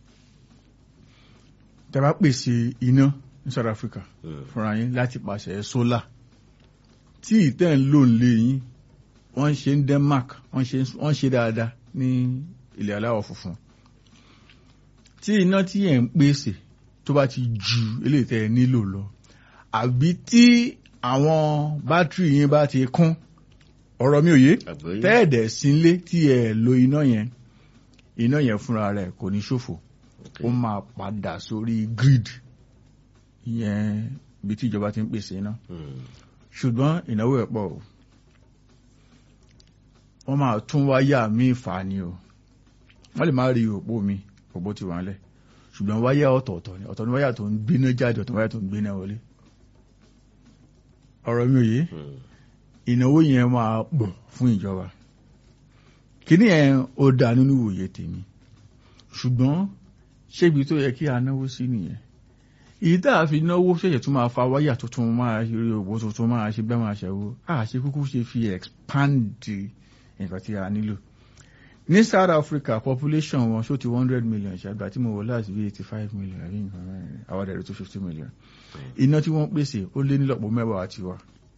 Tẹ́ bá pèsè iná ní South Africa fúnra yín láti pàṣẹ sólà, tí ìtẹ́ ń lò lé yín wọ́n ṣe ní Denmark, wọ́n ṣe dáadáa ní ilẹ̀ aláwọ̀ funfun. Tí iná tí ẹ̀ ń pèsè tó bá ti ju eléyìí tẹ́ ẹ nílò lọ, àbí tí àwọn bátìrì yín bá ti kún, ọ̀rọ̀ mi ò yé, tẹ́ẹ̀dẹ̀ sínlé tí ẹ lo iná yẹn fúnra rẹ̀ kò ní ṣòfò, ó máa padà sórí grid ìyẹn ibi tí ìjọba ti ń pèsè iná. Ṣùgbọ́n ìnáwó ẹ̀ pọ̀ o, wọ́n máa tún wáyà míì fà ni o, wọ́n lè má rí òpó ti wà nílẹ̀, ṣùgbọ́n wáyà ọ̀tọ̀ọ̀tọ̀ ni, ọ̀tọ̀ ni wáyà tó ń gbéná jáde, ọ̀tọ̀ ni wáyà tó ń gbéná wọlé. Ọ̀rọ̀ mi ò yé, ìnáwó yẹn máa pọ̀ fún ìjọba. Kíní yẹn ó dá nínú ìwòye tèmi, ṣùgbọ́n ṣébi tó yẹ kí a náwó sí nìyẹn. Èyí tá a fi náwó ṣẹ̀ṣẹ̀ tún máa fa wáyà tuntun, máa rí òpó tuntun, máa ṣe bẹ́ẹ̀ máa ṣẹ̀wó, àṣẹ kúkú ṣe fi expand nǹkan tí a nílò. Ní South Africa population wọn ṣó ti 100 million ṣàgbà tí mo wọ láti bí 85 million àbí nǹkan mẹ́rin, àwọn ẹ̀rọ tó 50 million. Iná tí wọ́n pèsè ó lé nílọ́pọ̀ mẹ́wàá àti wa.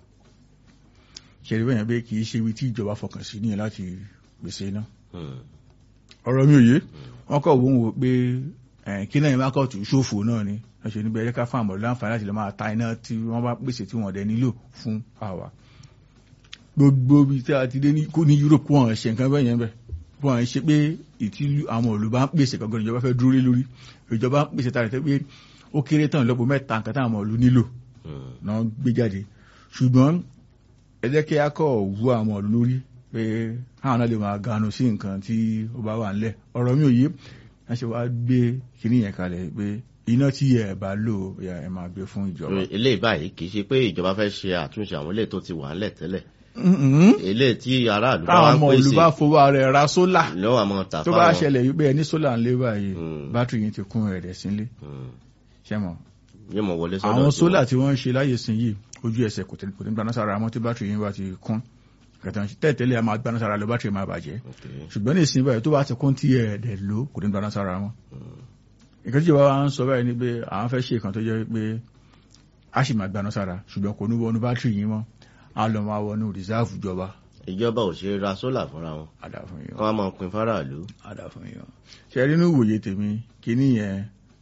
Ṣẹ̀rí bẹ́yẹn pé kì í ṣe ibi tí ìjọba fọkàn sí nìyẹn láti pèsè iná. Ọ̀rọ̀ mi ò yé, wọ́n kọ̀ wọ́n wò pé kí náà ìmá kọ̀tù ṣòfò náà ni wọ́n ṣe níbẹ̀ ẹ̀ka fún àmọ̀lẹ́ láǹfààní láti lè máa ta iná tí wọ́n bá pèsè tí wọ́n dẹ̀ nílò fún àwa. Gbogbo ibi tí a ti dé ní Europe wọ́n ṣe nǹkan bẹ́ẹ̀ yẹn bẹ́ẹ̀, wọ́n ṣe pé ìtí àwọn òlù bá ń pèsè kankan ìjọba fẹ́ dúró lé lórí, ìjọba ń pèsè tààrẹ̀ tẹ́ pé ó kéré tán lọ́pọ̀ mẹ́ta nǹkan táwọn òlù nílò náà gbé jáde. Ṣùgbọ́n ẹ jẹ́ kí a kọ̀ wú àwọn òlù lórí pé àwọn náà lè máa ganu sí nǹkan tí ó bá wà nílẹ̀. Ọ̀rọ̀ mi ò yé, wọ́n ṣe wá gbé kinní yẹn kalẹ̀ pé iná tí ẹ bá lò ẹ máa gbé fún ìjọba. Eléyìí báyìí kì í ṣe pé ìjọba fẹ́ ṣe àtúnṣe àwọn eléyìí tó ti wà nílẹ̀ tẹ́lẹ̀. Eléyìí tí aráàlú bá wá ń pèsè. Táwọn olùbá fowó rẹ̀ ra sólà. Lọ́wọ́ àmọ́ tà fáwọn. Tó bá ṣẹlẹ̀ wípé ẹni sólà ń lé báyìí, bátìrì yìí ti kún rẹ̀ sílé. Ṣé mọ̀? Àwọn sólà tí wọ́n ń ṣe láyé sin yìí ojú ẹsẹ̀ kò ní gbaná sára mọ́ tí bátìrì yìí bá ti kún. Tẹ́tẹ́lẹ̀ a máa gbaná sára lọ bátìrì máa bàjẹ́. Ṣùgbọ́n ní ìsìn báyìí tó bá ti kún tí ẹ̀ẹ́dẹ̀ ló kò ní gbaná sára mọ́. Ìkan tí ìjọba wa ń sọ báyìí ni pé àwọn fẹ́ ṣe ìkan tó jẹ́ pé a sì máa gbaná sára ṣùgbọ́n kò ní wọnú bátìrì yìí mọ́, a lọ máa wọnú rìsáàfù ìjọba. Ìjọba ò ṣe ra sólà fúnra wọn. Àdàfún yìí. Wọ́n á máa pín fáráàlú. Àdàfún yìí. Ṣe rí nínú ìwòye tèmi kíní yẹn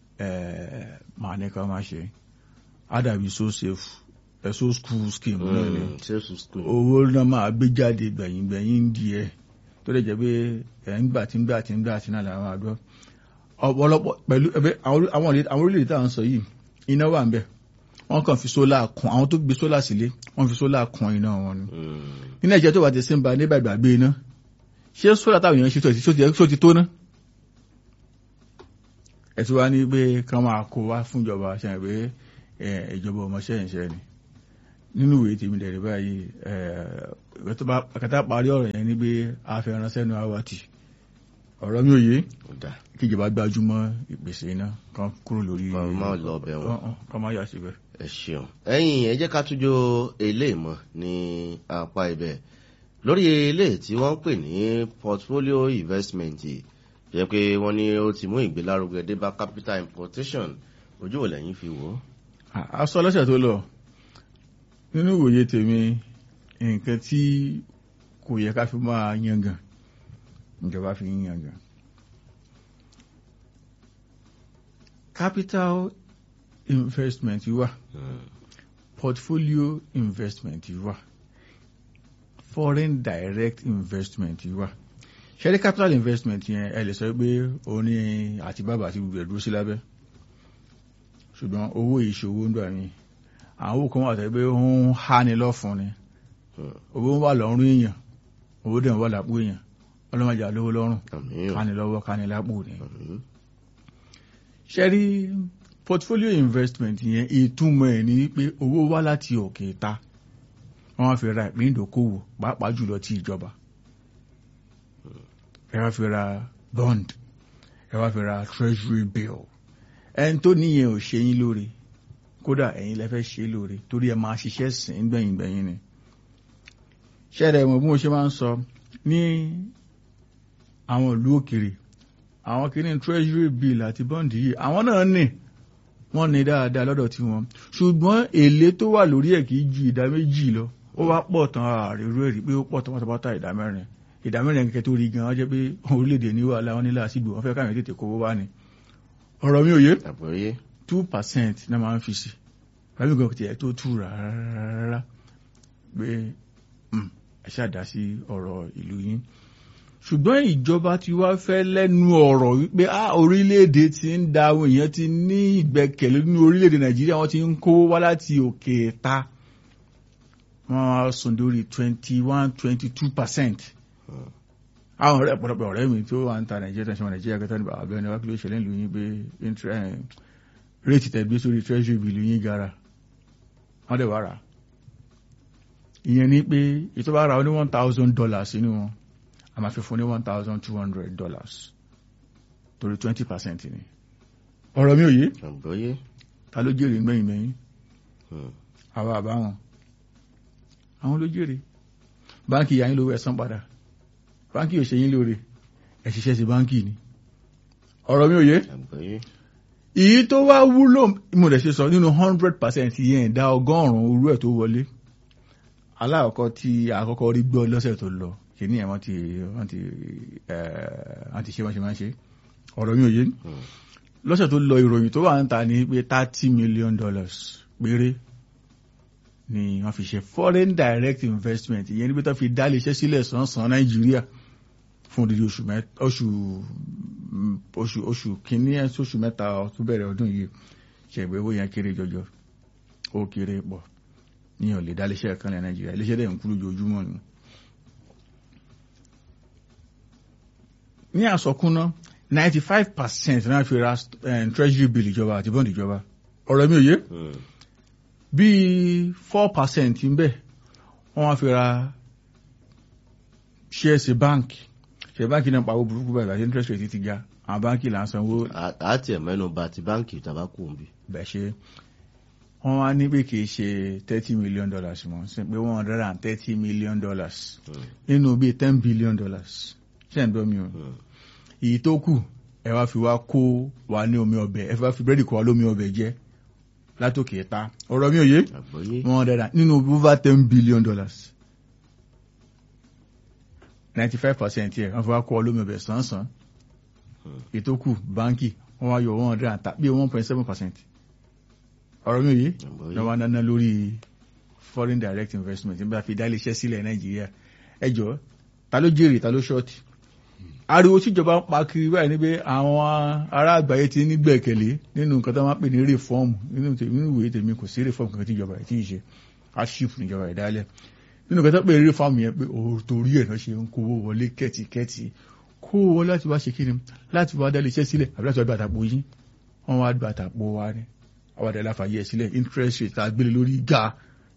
màá ní ká máa ṣe àdàbí so safe so school scheme náà ni owó náà máa gbé jáde gbẹ̀yìn díẹ̀ tó lè jẹ́ pé ńgbà tí náà làwọn àdó ọ̀pọ̀lọpọ̀ pẹ̀lú àwọn orílẹ̀-èdè tá à ń sọ yìí iná wà ń bẹ̀, wọ́n kàn fi sólà kún, àwọn tó gbé sólà sílé wọ́n fi sólà kún iná wọn ni. ní Nàìjíríà tó wà ti sí ń ba nígbà ìgbàgbé iná, ṣé sólà táwọn èèyàn ṣe tó ti tó ná? ẹ̀ tí wá ní pé kán máa kó wá fún ìjọba ṣe pé ìjọba ọmọṣẹ́ ìṣẹ́ ni. nínú ìwé tèmi dẹ̀rẹ̀ báyìí àkàtà parí ọ̀rọ̀ yẹn ní pé a fẹ́ ránṣẹ́ nu awàtì ọ̀rọ̀ mi ò yé kíjọba gbájúmọ́ ìpèsè iná kan kúrò lórí kan máa yà síbẹ̀. ẹ ṣeun ẹ̀yin ẹ jẹ́ ká túnjó eléyìí mọ́ ní apá ibẹ̀ lórí eléyìí tí wọ́n ń pè ní portfolio investment jẹ́ pé wọ́n ní ó ti mú ìgbélárugẹ dé bá capital importation ojú ò lẹ́yìn fi wò ó. a sọ lọ́sẹ̀ tó lọ nínú ìwòye tèmi nǹkan tí kò yẹ ká fi máa yangàn ìjọba fi ń yangàn. Capital investment wà, portfolio investment wà, foreign direct investment wà. Ṣẹ́rí capital investment yẹn ẹ lè sọ pé òun ní àti bàbá àti gbogbo ẹ̀dúró sí lábẹ́. Ṣùgbọ́n owó ìṣòwò ń dọ̀ mí. Àwọn owó kan wà tẹ́ pé ó ń há ni lọ́fun ni. Owó wà lọ́rùn èèyàn, owó dẹ̀ wà lápò èèyàn. Ọlọ́mọdé àlówó lọ́rùn, ká ní lọ́wọ́, ká ní lápò ni. Ṣẹ́rí portfolio investment yẹn ìtumọ̀ ẹ̀ ní pé owó wá láti òkè ta wọ́n wá fi ra ìpín ìdókòwò pàápàá jùlọ ti ìjọba ẹ wá fi ra bond ẹ wá fi ra treasury bill ẹni tó níyẹn ò ṣe yín lóore kódà ẹ̀yin lẹ fẹ́ ṣe lóore torí ẹ máa ṣiṣẹ́ sìn gbẹ̀yìn ni. Ṣẹ́rẹ̀ mọ̀ bí mo ṣe máa ń sọ ní àwọn ìlú òkèrè àwọn kìíní treasury bill àti bond yìí àwọn náà ní wọ́n ní dáadáa lọ́dọ̀ tí wọ́n ṣùgbọ́n èlé tó wà lórí ẹ̀ kìí ju ìdá méjì lọ ó wá pọ̀ tán ààrẹ rẹ̀ rí pé ó pọ̀ tán pátápátá ìdá mẹ́rin kẹ́kẹ́ tó rí gan wọ́n jẹ́ pé orílẹ̀-èdè ní wàhálà wọn nílà sígbò wọ́n fẹ́ káyọ̀ tètè kówó wá ní. ọ̀rọ̀ mi ò yé 2% náà máa ń fi sí rábì gan tiẹ̀ tó tú rárá pé ẹ ṣáàdá sí ọ̀rọ̀ ìlú yín ṣùgbọ́n ìjọba ti wá fẹ́ lẹ́nu ọ̀rọ̀ wípé orílẹ̀-èdè ti ń da àwọn èèyàn ti ní ìgbẹ́kẹ̀lé nínú orílẹ̀-èdè Nàìjíríà wọ́n ti ń kó wá láti òkè ta wọ́n wá sùn lórí 21-22%. àwọn ọ̀rẹ́ pọ̀lọpọ̀ ọ̀rẹ́ mi tó wà ń ta Nàìjíríà tẹ̀sán Nàìjíríà kẹta nípa àbẹ́ ẹni wá kí ló ṣẹlẹ̀ ìlú yín pé réètì tẹ̀gbé sórí treasury bill yín gara wọ́n dẹ̀ wá rà ìyẹn ni pé ìtọ́ ra ó ní $1,000 sínú wọn a máa fi fún ní $1,200 torí 20% ni. ọ̀rọ̀ mi ò yé ta ló jèrè gbẹ̀yìn àwa àbáwọn àwọn ló jèrè báńkì yà yín lówó ẹ̀san padà báńkì ò ṣe yín lóore ẹ ṣiṣẹ́ sí báńkì ni. ọ̀rọ̀ mi ò yé èyí tó wá wúlò mo lè ṣe sọ nínú 100% yẹn dá 100 orú ẹ̀ tó wọlé aláàkọ́ tí àkọ́kọ́ rí gbọ́ lọ́sẹ̀ tó lọ kìíní ẹ̀ wọ́n ti ṣe wọ́n ṣe máa ń ṣe ọ̀rọ̀ mi ò yé lọ́sẹ̀ tó lọ ìròyìn tó wà ń ta ní pé $30 million péré ni wọ́n fi ṣe foreign direct investment ìyẹn níbi tó fi dá iléeṣẹ́ sílẹ̀ sàn Nàìjíríà fún odidi oṣù kìíní oṣù mẹ́ta tó bẹ̀rẹ̀ ọdún yìí ṣẹ̀gbẹ́ owó yẹn kéré jọjọ ó kéré pọ̀ ní ó lè dá iléeṣẹ́ kan ní Nàìjíríà iléeṣẹ́ dẹ̀ ń kú lójoojúmọ́ ni. ní àsọkúnná 95% náà fi ra treasury bill ìjọba àti bond ìjọba ọ̀rọ̀ mi ò yé bí 4% ń bẹ wọ́n wá fi ra shares báńkì ṣe báńkì náà pàwọ́ burúkú báyìí àti interest rate ti ga àwọn báńkì là ń sanwó. àti ẹ̀mẹ́nu bá ti báńkì tabako ń bí. bẹ́ẹ̀ ṣe wọ́n wá ní pé kì í ṣe $30 million mọ́ sí pé $130 million nínú bíi $10 billion ṣe ń dọ́ mi o èyí tó kù ẹ wá fi wá kó wa ní omi ọbẹ̀ ẹ fi wá fi búrẹ́dì kó wa lómi ọbẹ̀ jẹ látòkè ta ọ̀rọ̀ mi ò yé nínú over $10 billion 95% yẹ wọ́n fi wá kó wa lómi ọbẹ̀ sánsan èyí tó kù báńkì wọ́n wá yọ 1.7%. ọ̀rọ̀ mi ò yé lọ́wọ́ dáná lórí foreign direct investment nígbà fi dá iléeṣẹ́ sílẹ̀ Nàìjíríà ẹjọ́ ta ló jèrè ta ló ṣọ́ọ̀tì ariwo tíjọba ń pa kiri báyìí ní pé àwọn ará àgbáyé ti ní gbẹ̀kẹ̀lé nínú nǹkan tó máa ń pè ní réfọ́ọ̀mù nínú ìwé tèmi kò sí réfọ́ọ̀mù kankan tíjọba ẹ̀ tí ì ṣe hardship níjọba ìdálẹ̀ nínú nǹkan tó pè ní réfọ́ọ̀mù yẹn pé torí ẹ̀ náà ṣe ń kówó wọlé kẹ́tìkẹ́tì kó wọlé láti wá ṣe kí ni láti wá dá iléeṣẹ́ sílẹ̀ àbí láti wá gbà àtàpọ̀ yín wọ́n wá gbà àtàpọ̀ wa ni àwọn àdàlà fàyè sílẹ̀ interest rate àgbélé lórí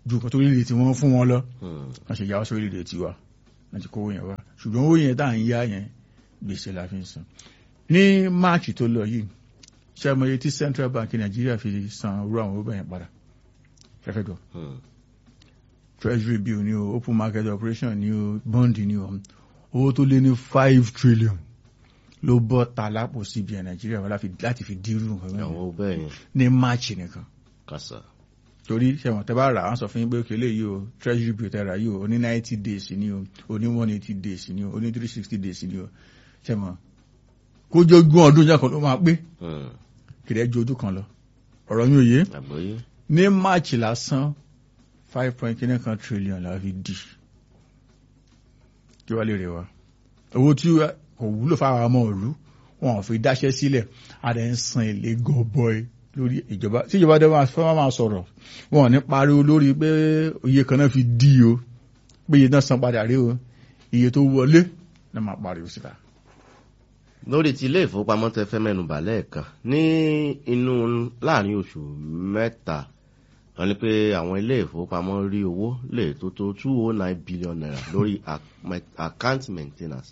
ju nǹkan tó orílẹ̀-èdè tí wọ́n fún wọn lọ wọ́n ṣe yáwó sí orílẹ̀-èdè tiwa wọ́n ti kówó yẹn wá ṣùgbọ́n owó yẹn tá à ń yá yẹn gbèsè la fi ń san ní máàcì tó lọ yìí ṣe mọ iye tí Central Bank Nàìjíríà fi san owó àwọn owó yẹn padà fẹ́fẹ́ gbọ́ treasury bill ni o open market operation ni o bond ni o owó tó lé ní 5 trillion ló bọ́ ta lápò CBN Nàìjíríà wọ́n láti fi dírú nǹkan ní máàcì nìkan kásá torí ṣẹ̀wọ̀n tẹ́ bá rà á sọ fún yín pé òkèlè yìí o treasury bill tẹ́ rà yìí o ní 90 days ni o ní 180 days ni o ní 360 days ni o ṣẹ̀wọ̀n kó jẹ́ ogún ọdún jákan ló máa pé kìrẹ́ ju ojú kan lọ ọ̀rọ̀ mi ò yé ní March lásán 5.9 trillion la fi di kí wá lè rẹ̀ wá owó tí kò wúlò fáwọn ọmọ òru wọn ò fi dáṣẹ́ sílẹ̀ adé ń san èlé gọbọi lórí ìjọba tí ìjọba dẹ́ máa sọ̀rọ̀ wọn ò ní pariwo lórí pé iye kan náà fi di o pé iye náà san padà rí o iye tó wọlé náà máa pariwo síta. lórí ti ilé ìfowópamọ́ tẹ fẹ́ mẹ́nu bà lẹ́ẹ̀kan ní inú láàrin oṣù mẹ́ta wọ́n ní pé àwọn ilé ìfowópamọ́ rí owó lè tó 209 billion naira lórí account maintenance.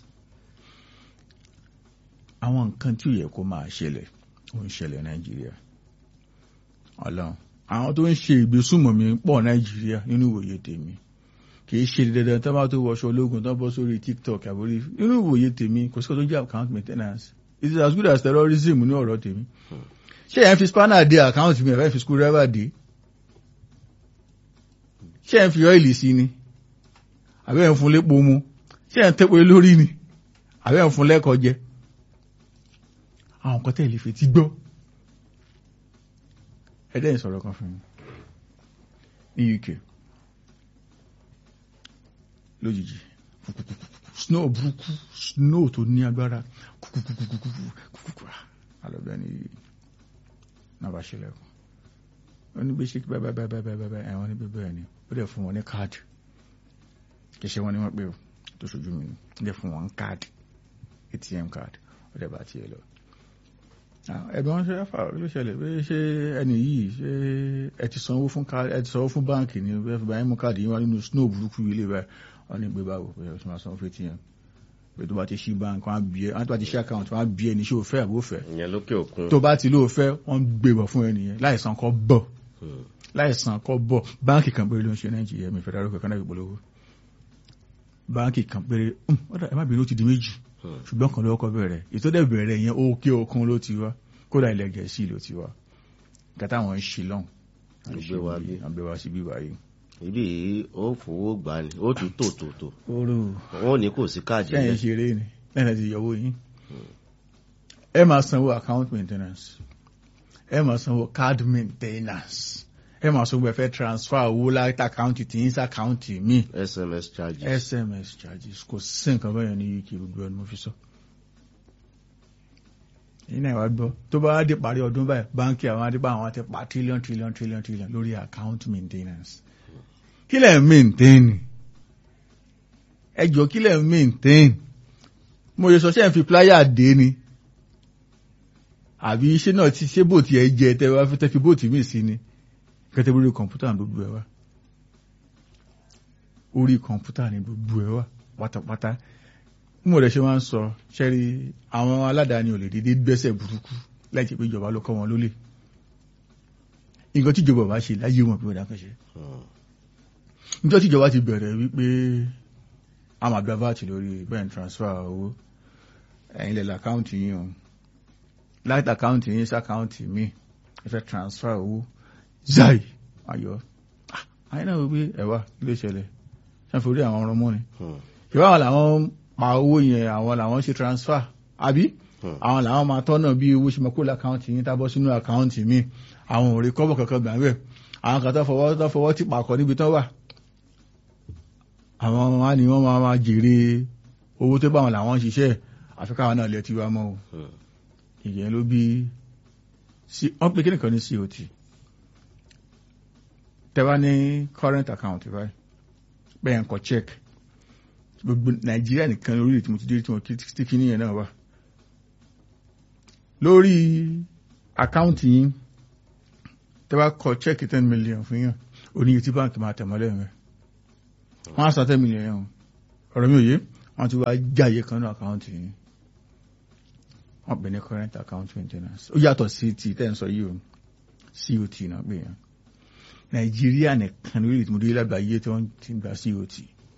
àwọn nǹkan tí ò yẹ kó máa ṣẹlẹ̀ ó ń ṣẹlẹ̀ Nàìjíríà Ọlọ́run àwọn tó ń ṣe ìgbésùnmọ̀mí pọ̀ Nàìjíríà nínú ìwòye tèmi kì í ṣe dandan tó bá tó wọṣọ ológun tó bọ́ sórí TikTok àbórí nínú ìwòye tèmi kò sí kó tó jẹ́ account maintenance it is as good as terrorism ní ọ̀rọ̀ tèmi ṣé ẹ̀ ń fi spanner dé account mi ẹ̀ fi screwdriver dé ṣé ẹ̀ ń fi ọ́ìlì sí ni àbí ẹ̀ ń fún lépo mu ṣé ẹ̀ ń tẹ́pọ̀ lórí ni àbí ẹ̀ ń fún lẹ́kọ̀ọ́ jẹ àwọn nǹkan tẹ̀lé fi ti gbọ́ ẹ̀dẹ́ ìsọ̀rọ̀ kan fún mi ní UK lójijì snow burúkú snow tó ní agbára alọ́bẹ̀ ni náà bá ṣe lẹ́kùn wọ́n ní bí ṣe kí bẹ́ẹ̀ ẹ̀wọ̀n ní bẹ́ẹ̀ ni ó dẹ̀ fún wọn ní káàdì kì í ṣe wọn ni wọ́n pè ó tó ṣojú mi ní dẹ̀ fún wọn káàdì ATM káàdì ó dẹ̀ bá tiẹ̀ lọ ẹ̀bí wọ́n ṣe ẹ̀fà ló ṣẹlẹ̀ pé ṣé ẹni yìí ṣé ẹ ti sanwó fún báǹkì ní ẹ fi báyìí mú káàdì yín wá nínú snow burúkú ilé báyìí wọ́n ní gbé báwo pé ọ̀tún máa sanwó fẹ́tí yẹn pé tó bá ti ṣí báǹkì wọ́n á bí ẹ wọ́n tó bá ti ṣí àkáǹtì wọ́n á bí ẹni ṣé o fẹ́ àbó fẹ́ ìyẹn lókè òkun tó bá ti lóò fẹ́ wọ́n gbé bọ̀ fún ẹni yẹn láìsan kọ́ bọ̀ báǹkì kan péré ló ń ṣe Nàìjíríà mi fẹ́ràn kankan náà ìpolówó báǹkì kan péré ẹ má bínú ó ti di méjì ṣùgbọ́n kan ló kọ́ bẹ̀rẹ̀ ìtọ́dẹ̀ bẹ̀rẹ̀ yẹn òkè òkun ló ti wá kódà ilẹ̀ Gẹ̀ẹ́sì ló ti wá gàtà wọn ń ṣe lọ́n àgbẹ̀wá sí bí wáyé ibi ó fowó gbà ní ó tún tò wọn ò ní kò sí káàdì rẹ̀ ṣẹ́yìn ṣeré ni lẹ́nà ti yọwó yín ẹ máa sanwó account maintenance ẹ máa sanwó card maintenance ẹ máa sanwó ẹ̀fẹ́ transfer owó láti àkáǹtì tí yín sí àkáǹtì mi SMS charges kò sí nǹkan báyọ̀ ní UK gbogbo ẹni mo fi sọ iná ìwà gbọ́ tó bá dé parí ọdún báyìí báńkì àwọn adébá àwọn ti pa trillion lórí account maintenance kí lẹ̀ maintain ẹjọ́ kí lẹ̀ maintain mo yẹ sọ ṣe ń fi pláyà dé ni àbí iṣẹ́ náà ti ṣe bòtì ẹ jẹ tẹ́ fi bòtì mí sí ni kẹtẹ́ orí kọ̀ǹpútà ní gbogbo ẹ wá orí kọ̀ǹpútà ní gbogbo ẹ wá pátápátá mo rẹ̀ ṣe máa ń sọ ṣẹ́rí àwọn aládàáni ò lè dédé gbẹ́sẹ̀ burúkú láì jẹ́ pé ìjọba ló kọ́ wọn lólè nǹkan tí ìjọba bá ṣe láyé wọn pé ó dákẹ́ ṣe níjọ́ tí ìjọba ti bẹ̀rẹ̀ wípé a máa gba VAT lórí bẹ́ẹ̀ transfer owó ẹ̀yin lẹ̀ lákáùntì yín o láti àkáùntì yín sí àkáùntì mi ẹ fẹ́ transfer owó zai ayọ̀ àyìn náà wípé ẹ̀wà ilé ìṣẹ̀lẹ̀ ṣàǹforí àwọn ọ̀rọ̀ mọ́ni ìwà làwọn pa owó yẹn àwọn làwọn ṣe transfer àbí àwọn làwọn máa tọ́nà bí owó ṣe máa kó lákáùntì yín tábọ́ sínú àkáùntì mi àwọn ò rí kọ́bọ̀ kankan gbà bẹ́ẹ̀ àwọn kan tó fọwọ́ tí pàkọ́ níbi tán wà àwọn ọmọ ni wọ́n máa jèrè owó tó bá wọn làwọn ṣiṣẹ́ àfikà àwọn náà lè ti wá mọ́ o ìyẹn ló bí wọ́n pè kíni kan ní COT tẹ́wá ní current account báyìí bẹ́ẹ̀ ń kọ check gbogbo Nàìjíríà nìkan lórí tí mo ti dé tí mo ti kí níyẹn náà wà lórí àkáǹtì yín tẹ́ bá kọ check 10 million fún yàn oníyìí tí báńkì máa tẹ̀mọ́lẹ̀ rẹ̀ wọ́n á san 10 million yẹn ọ̀rọ̀ mi ò yé wọ́n ti wá jáyé kan ní àkáǹtì yìí wọ́n pè ní current account maintenance ó yàtọ̀ sí ti tẹ́ ń sọ yìí o COT náà pè yẹn Nàìjíríà nìkan ní orílẹ̀-èdè mọ̀dé lágbàáyé tí wọ́n ti ń gba COT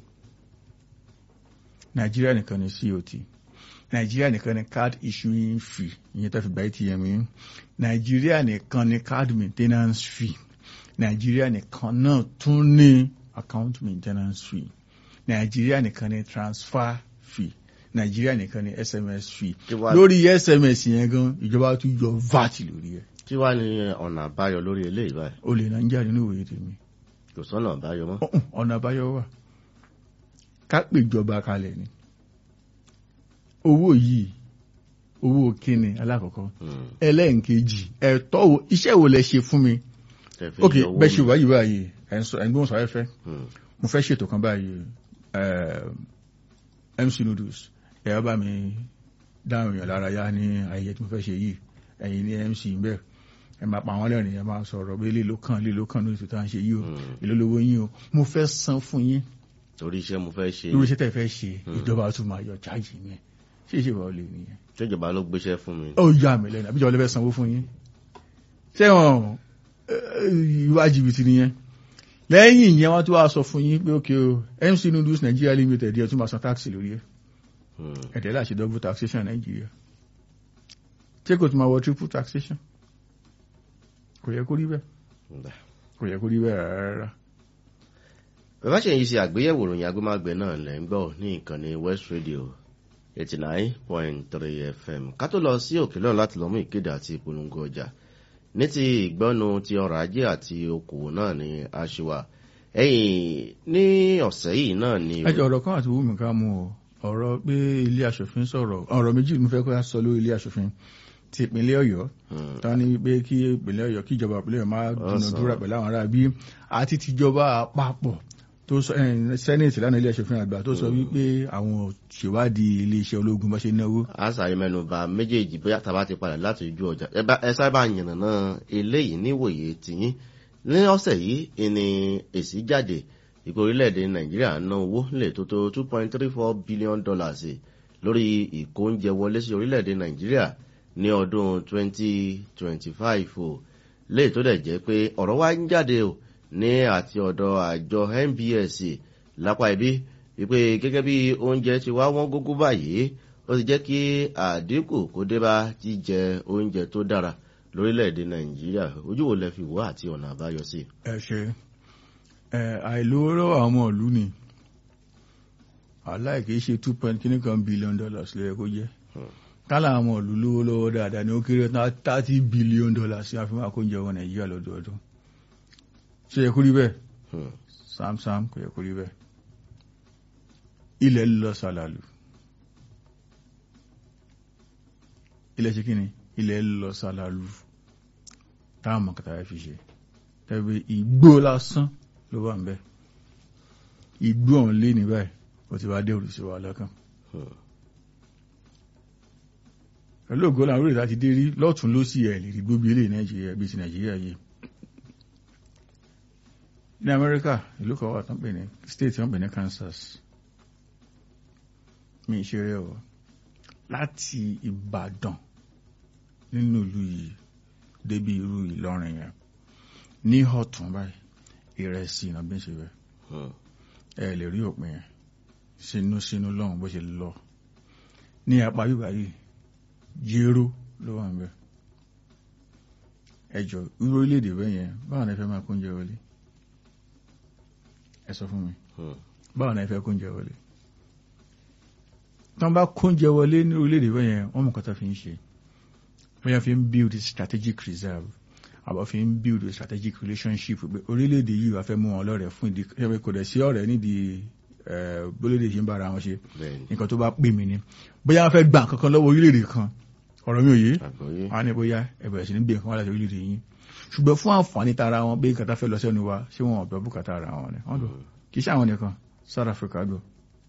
Nàìjíríà nìkan ní COT Nàìjíríà nìkan ní card issuing fee ìyẹn tó fi gba ATM yìí Nàìjíríà nìkan ní card maintenance fee Nàìjíríà nìkan náà tún ní account maintenance fee Nàìjíríà nìkan ní transfer fee Nàìjíríà nìkan ní SMS fee lórí SMS yẹn gan ìjọba tún yọ VAT lórí ẹ̀. Kí wá ní ọ̀nà àbáyọ lórí eléyìí báyìí? O lè náà ń jà nínú ìwòye tèmi. Kò sọ́nà àbáyọ mọ́. Ọ̀nà àbáyọ wà. Ká pè ìjọba kalẹ̀ ni. Owó yìí, owó kíni alákọ̀ọ́kọ́. Ẹlẹ́ǹkejì, ẹ̀tọ́ wo, iṣẹ́ wo lẹ ṣe fún mi? Ok, bẹ́ẹ̀ ṣe wáyé báyìí, ẹ̀gbọ́n sọ ẹ̀fẹ́. Mo fẹ́ ṣètò kan báyìí, MC Noodles, ẹ̀yà bá mi dáhùn èèyàn lára yá ní ayẹyẹ tí mo fẹ́ ṣe yìí, ẹ̀yin ní MC ń bẹ́ẹ̀. Ẹ máa pa àwọn lẹ́rìn ẹ máa sọ̀rọ̀ pé lílo kan lórí ètò tá à ń ṣe yìí o èlò lówó yín o mo fẹ́ san fún yín. Torí iṣẹ́ mo fẹ́ ṣe. lórí iṣẹ́ tẹ̀ fẹ́ ṣe ìjọba tún máa yọ chájì mi ṣé ìṣèwà ò lè nìyẹn. Ṣéjọba ló gbéṣẹ́ fún mi. Ó yà mí lẹ́nu àbíjọba lè fẹ́ sanwó fún yín. Ṣé wọn ìwà jìbìtì nìyẹn. Lẹ́yìn ìyẹn wọ́n tún wá sọ fún yín pé ókè o MC Noodles Nigeria Limited ẹ̀ tún máa san táàkì lórí ẹ̀. Ẹ̀dẹ̀ láti double taxation Nàìjíríà. Ṣé kò tún máa wọ triple taxation? Kò yẹ kó rí bẹ́ẹ̀. Kò yẹ kó rí bẹ́ẹ̀ rárá. Bàbá ṣe yìí ṣe àgbéyẹ̀wò ìròyìn agbémágbé náà lẹ́ ń gbọ́ ní ìkànnì West Radio 89.3 FM. Ká tó lọ sí òkè lọ́run láti lọ mú ìkéde àti ìpolongo ọjà. Ní ti ìgbọ́nu ti ọrọ̀ ajé àti okòwò náà ni a ṣe wà. Ẹ̀yìn ní ọ̀sẹ̀ yìí náà ni. Ẹjọ́ ọ̀rọ̀ kan àti wúmi ká mú ọ̀rọ̀ pé ilé aṣòfin sọ̀rọ̀ ọ̀rọ̀ méjì mo fẹ́ kó sọ lórí ilé aṣòfin ti ìpínlẹ̀ Ọ̀yọ́ tán ní pé kí ìpínlẹ̀ Ọ̀yọ́ kí ìjọba ìpínlẹ̀ Ọ̀yọ́ máa dúnadúrà pẹ̀lú àwọn ará bí àti tìjọba àpapọ̀ tó sọ sẹ́nẹ̀tì lánàá ilé aṣòfin àgbà tó sọ wípé àwọn ṣèwádìí iléeṣẹ́ ológun bá ṣe náwó. Àṣàyè mẹ́nubà méjèèjì bóyá tàbá ti padà láti ojú ọjà ẹ sábà yànnàná eléyìí níwòye tìyín ní ọ̀sẹ̀ yìí ni èsì jáde ìpò orílẹ̀-èdè Nàìjíríà ná owó lè tó tó $2.34 billion lórí ìkó oúnjẹ wọlé sí orílẹ̀-èdè Nàìjíríà ní ọdún 2025 o léè tó dẹ̀ jẹ́ pé ọ̀rọ̀ wá ń jáde o ní àti ọ̀dọ̀ àjọ NBS lápá ibi wípé gẹ́gẹ́ bí oúnjẹ ti wá wọ́n gógó báyìí ó ti jẹ́ kí àdínkù kó dé bá jíjẹ oúnjẹ tó dára lórílẹ̀-èdè Nàìjíríà ojú wo lẹ fi wò àti ọ̀nà àbáyọ sí. Ẹ ṣe àìlówó lọ́wọ́ àwọn ìlú ni aláìkè ṣe $2 billion lóyẹ kó jẹ́ kálá àwọn ìlú lówó lọ́wọ́ dáadáa ni ó kéré $30 billion sí àfihàn àkójọ ọmọ Nàìjíríà lọ́dọọdún ṣe yẹ kó rí bẹ́ẹ̀ samsam kò yẹ kó rí bẹ́ẹ̀ ilẹ̀ lọ sàlàlù ilẹ̀ ṣe kíni ilẹ̀ lọ sàlàlù táàmù kàtàkì fi ṣe tẹ́bí igbó lásán ló wà ń bẹ́ igbó ọ̀hún lé ní báyìí ó ti wá dé òrùsí wa lọ́kàn pẹ̀lú ògo làwọn orílẹ̀ láti dé rí lọ́tún ló sì ẹ̀ lè rí gbóbi ilé Nàìjíríà bí ti Nàìjíríà yìí ní Amẹ́ríkà ìlú kan wà tán pè ní state wọ́n pè ní Kansas mi ìṣeré ọ̀ láti Ìbàdàn nínú ìlú yìí débi irú Ìlọrin yẹn ní ọ̀tún báyìí ìrẹsì náà bí ń ṣe bẹ́ẹ̀ ẹ lè rí òpin yẹn sínú lọ́hùn bó ṣe lọ ní apá bíbá yìí jéró ló wà ń bẹ ẹjọ́ irú orílẹ̀-èdè bẹ́ẹ̀ yẹn báwọn náà fẹ́ máa kó oúnjẹ wọlé ẹ sọ fún mi báwọn náà fẹ́ kó oúnjẹ wọlé tán bá kó oúnjẹ wọlé ní orílẹ̀-èdè bẹ́ẹ̀ yẹn wọ́n mọ̀ kọ́ta fi ń ṣe bóyá fi ń build strategic reserve àbọ̀ fi ń build strategic relationship pé orílẹ̀-èdè yìí wà fẹ́ mú wọn lọ́rẹ̀ fún ìdí kò dẹ̀ sí ọ̀rẹ́ nídìí bólédè ṣe ń bára wọn ṣe nǹkan tó bá pè mí ni bóyá wọ́n fẹ́ gbà kankan lọ́wọ́ orílẹ̀-èdè kan ọ̀rọ̀ mi ò yé wọn á ní bóyá ẹ̀bẹ̀rẹ̀ sí ní gbé nǹkan wá láti orílẹ̀-èdè yín ṣùgbọ́n fún àǹfààní tara wọn bí nǹkan tá fẹ́ lọ sẹ́nu wa ṣé wọn ọ̀bẹ bùkátà ara wọn ni wọ́n lò kì í ṣe àwọn nìkan South Africa lò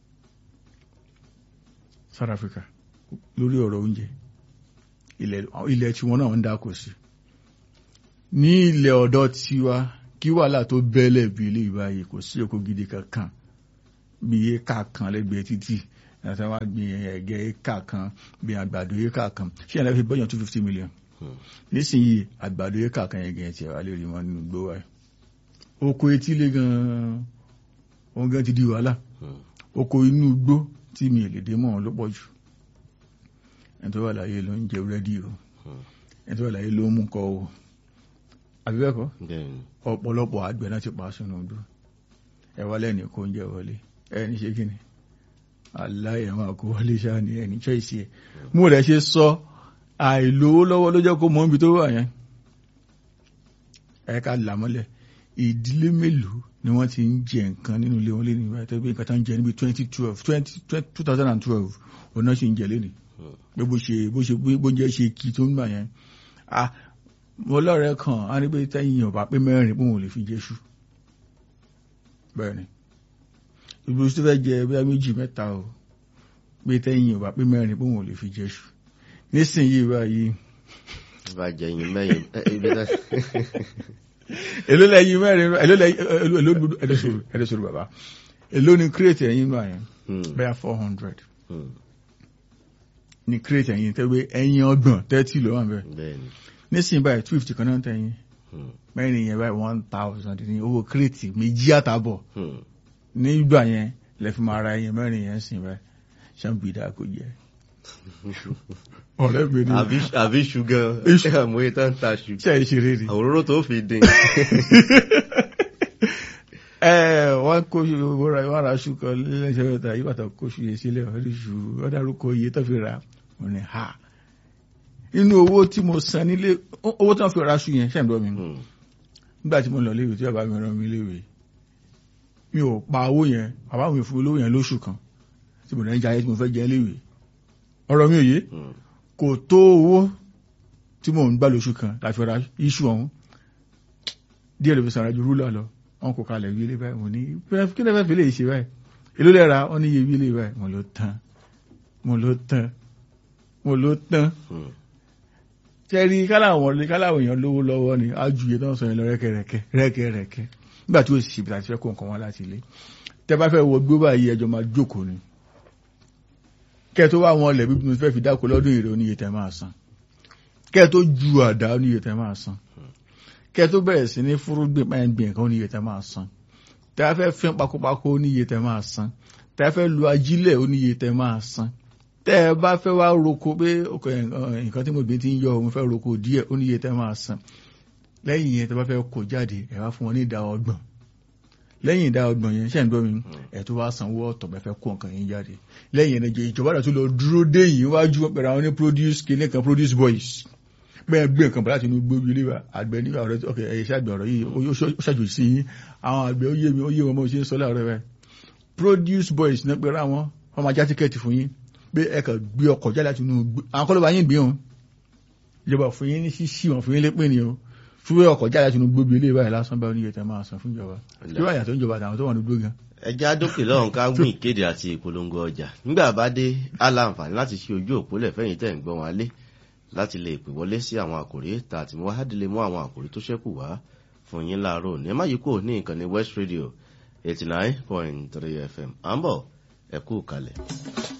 South Africa lórí ọ̀rọ̀ oúnjẹ ilẹ̀ tí wọn náà ń dákò sí ní ilẹ̀ ọ̀dọ́ tiwa kí wàhálà tó bẹ́lẹ̀ bí ilé ìbáyìí kò sí oko gidi kankan bí éka kan lẹ́gbẹ̀ẹ́ títì àti àwọn àgbìn ẹ̀gẹ́ éka kan bí àgbàdo éka kan ṣé ẹ̀ lẹ́fi bọ́yàn 250 million nísìnyí àgbàdo éka kan ẹ̀gẹ́ tiẹ̀ wà lè rí wọn nínú gbówà ẹ̀ oko etílé gan-an òun gan ti di wàhálà oko inú igbó tí mi lè dé mọ́ ló pọ̀ jù ẹni tó wà láyé ló ń jẹ búrẹ́dì o ẹni tó wà láyé ló ń mú kọ́ o àbí bẹ́ẹ̀ kọ́ ọ̀pọ̀lọpọ̀ àgbẹ̀ náà ti pa sínú odò ẹ̀wà lẹ́ni kó ń jẹ wọlé ẹni ṣe kí ni aláyẹ̀ máa kó wọlé ṣáà ní ẹni choice ẹ̀ mú rẹ̀ ṣe sọ àìlówó lọ́wọ́ ló jẹ́ kó mọ́ ibi tó wà yẹn ẹ̀ka làmọ́lẹ̀ ìdílé mélòó ni wọ́n ti ń jẹ nǹkan nínú ilé wọn lé ní ìwà ìtọ́gbé nǹkan tó ń jẹ níbi 2012 ọ̀nà ṣe ń jẹ lẹ́nìí pé bó jẹ́ ṣe kí tó ń gbà yẹn mo lọ́rẹ̀ẹ́ kan á ní pé tẹ́yìn ọ̀bá pé mẹ́rin pé òun lè fi jẹ́ṣu bẹ́ẹ̀ ni ibi tó fẹ́ jẹ bí i méjì mẹ́ta o pé tẹ́yìn ọ̀bá pé mẹ́rin pé òun lè fi jẹ́ṣu nísìnyí báyìí bá jẹ yín mẹ́yìn èló lẹ́yìn mẹ́rin èló ẹ̀dẹ́sọ̀rọ̀ bàbá èló ni kírètì ẹ̀yìn náà yẹn bẹ́ẹ̀ 400 ni kírètì ẹ̀yìn tẹ́gbẹ́ ẹ̀yìn ọgbọ̀n 30 ló wà bẹ́ẹ̀ nísìnyí báyìí 250 kan náà tẹ̀yìn mẹ́rin yẹn báyìí 1000 ní owó kírètì méjì àtàbọ̀ nígbà yẹn lẹ́fí máa ra ẹ̀yìn mẹ́rin yẹn sìn báyìí ṣàǹbìdá kò jẹ́ ọ̀rẹ́ mi ni àbí ṣùgán àmúyẹ tó ń ta ṣù ṣe ìṣeré rí òróró tó fi dín wọ́n kó wọ́n ra ṣù kan lẹ́sẹ̀ mẹ́ta yíbàtà kó ṣù yẹ sílẹ̀ ọ̀rẹ́ ṣù ọ̀dárúkọ iye tó fi ra wọ́n ni ha inú owó tí mo san nílé owó tí wọ́n fi ra ṣù yẹn ṣẹ̀ǹdọ́ mi nígbà tí mo lọ léèwé tí bàbá mi rán mi léèwé mi ò pa owó yẹn bàbá mi fún mi lówó yẹn lóṣù kan tí mo rẹ̀ ń jayé tí mo fẹ́ jẹ léèwé ọ̀rọ̀ mi ò yé kò tó owó tí mò ń gbà lóṣù kan láti ra iṣu ọ̀hún díẹ̀ ló fi sanra ju rúlà lọ wọn kò kalẹ̀ wílé báyìí mo ní kí ló fẹ́ fi lè ṣe báyìí èló lẹ́ra wọn ní iye wílé báyìí mo ló tán ṣẹ́rí káláwọn èèyàn lówó lọ́wọ́ ni á ju iye tó ń sọ yẹn lọ rẹ́kẹ̀rẹ́kẹ́ nígbà tí ó sì ṣe ibi àti fẹ́ kó nǹkan wọn láti ilé tẹ́ bá fẹ́ wọ gbé báyìí ẹjọ́ máa jókòó ni kẹ́ tó wá wọn lẹ̀ bí mo fẹ́ fi dáko lọ́dún èrè oníye tẹ́ máa san kẹ́ tó ju àdá oníye tẹ́ máa san kẹ́ tó bẹ̀rẹ̀ sí ní fúrúgbìn máa ń gbìn nǹkan oníye tẹ́ máa san tẹ́ fẹ́ fín pakópakó oníye tẹ́ máa san tẹ́ fẹ́ lu ajílẹ̀ oníye tẹ́ máa san tẹ́ bá fẹ́ wá roko pé nǹkan tí mo gbé ti ń yọ mo fẹ́ roko díẹ̀ oníye tẹ́ máa san lẹ́yìn yẹn tẹ́ bá fẹ́ kó jáde ẹ wá fún wọn ní ìdá ọgbọ̀n lẹ́yìn ìdá ọgbọ̀n yẹn ṣẹ́ ń gbọ́ mi ẹ̀ tó wá sanwó ọ̀tọ̀ bẹ́fẹ́ kó nǹkan yín jáde lẹ́yìn ẹ̀nẹ́jẹ ìjọba rẹ̀ tó lọ dúró dé yìí wájú pẹ̀lú àwọn ní produce kìíní kan produce boys bẹ́ẹ̀ gbé nǹkan bọ̀ láti inú gbóbi ilé wa àgbẹ̀ nígbà ọ̀rẹ́ ọkẹ́ ẹ̀yẹ iṣẹ́ àgbẹ̀ ọ̀rọ̀ yìí ó ṣàjòjì sí yín àwọn àgbẹ̀ ó yé wọn bó ṣe ń sọ láàárọ̀ rẹ̀ produce boys ní pẹ̀lú àwọn ọmọ ajá tíkẹ́ẹ̀tì fún yín pé ẹ kàn gbé ọkọ̀ jáde láti inú àwọn kọ́ ló bá yín gbé wọn ìjọba fún yín ní ṣíṣí wọn fún yín lépè ni o fúwé ọkọ̀ jáde láti inú gbóbi ilé báyìí lásán bá oníyẹ tẹ máa san fún ìjọba kí wáyà tó ń jọba àtàwọn tó wà ní gbó gan. ẹjẹ́ àdókè lọ́hùn ká gbìn ìkéde àti ìpolongo ọjà nígbà bá dé aláǹfààní láti ṣe ojú òpólẹ̀ fẹ́yìn tẹ̀ ń gbọ́ wọn alé láti lè pè wọlé sí àwọn àkòrí tààtì mọ́ wádìí lè mú àwọn àkòrí tó ṣẹ́kù wá fún yín láàárọ̀ ní ẹ má yí kúrò ní ìkànnì West Radio 89.3 FM à ń bọ̀ ẹ kú kalẹ̀.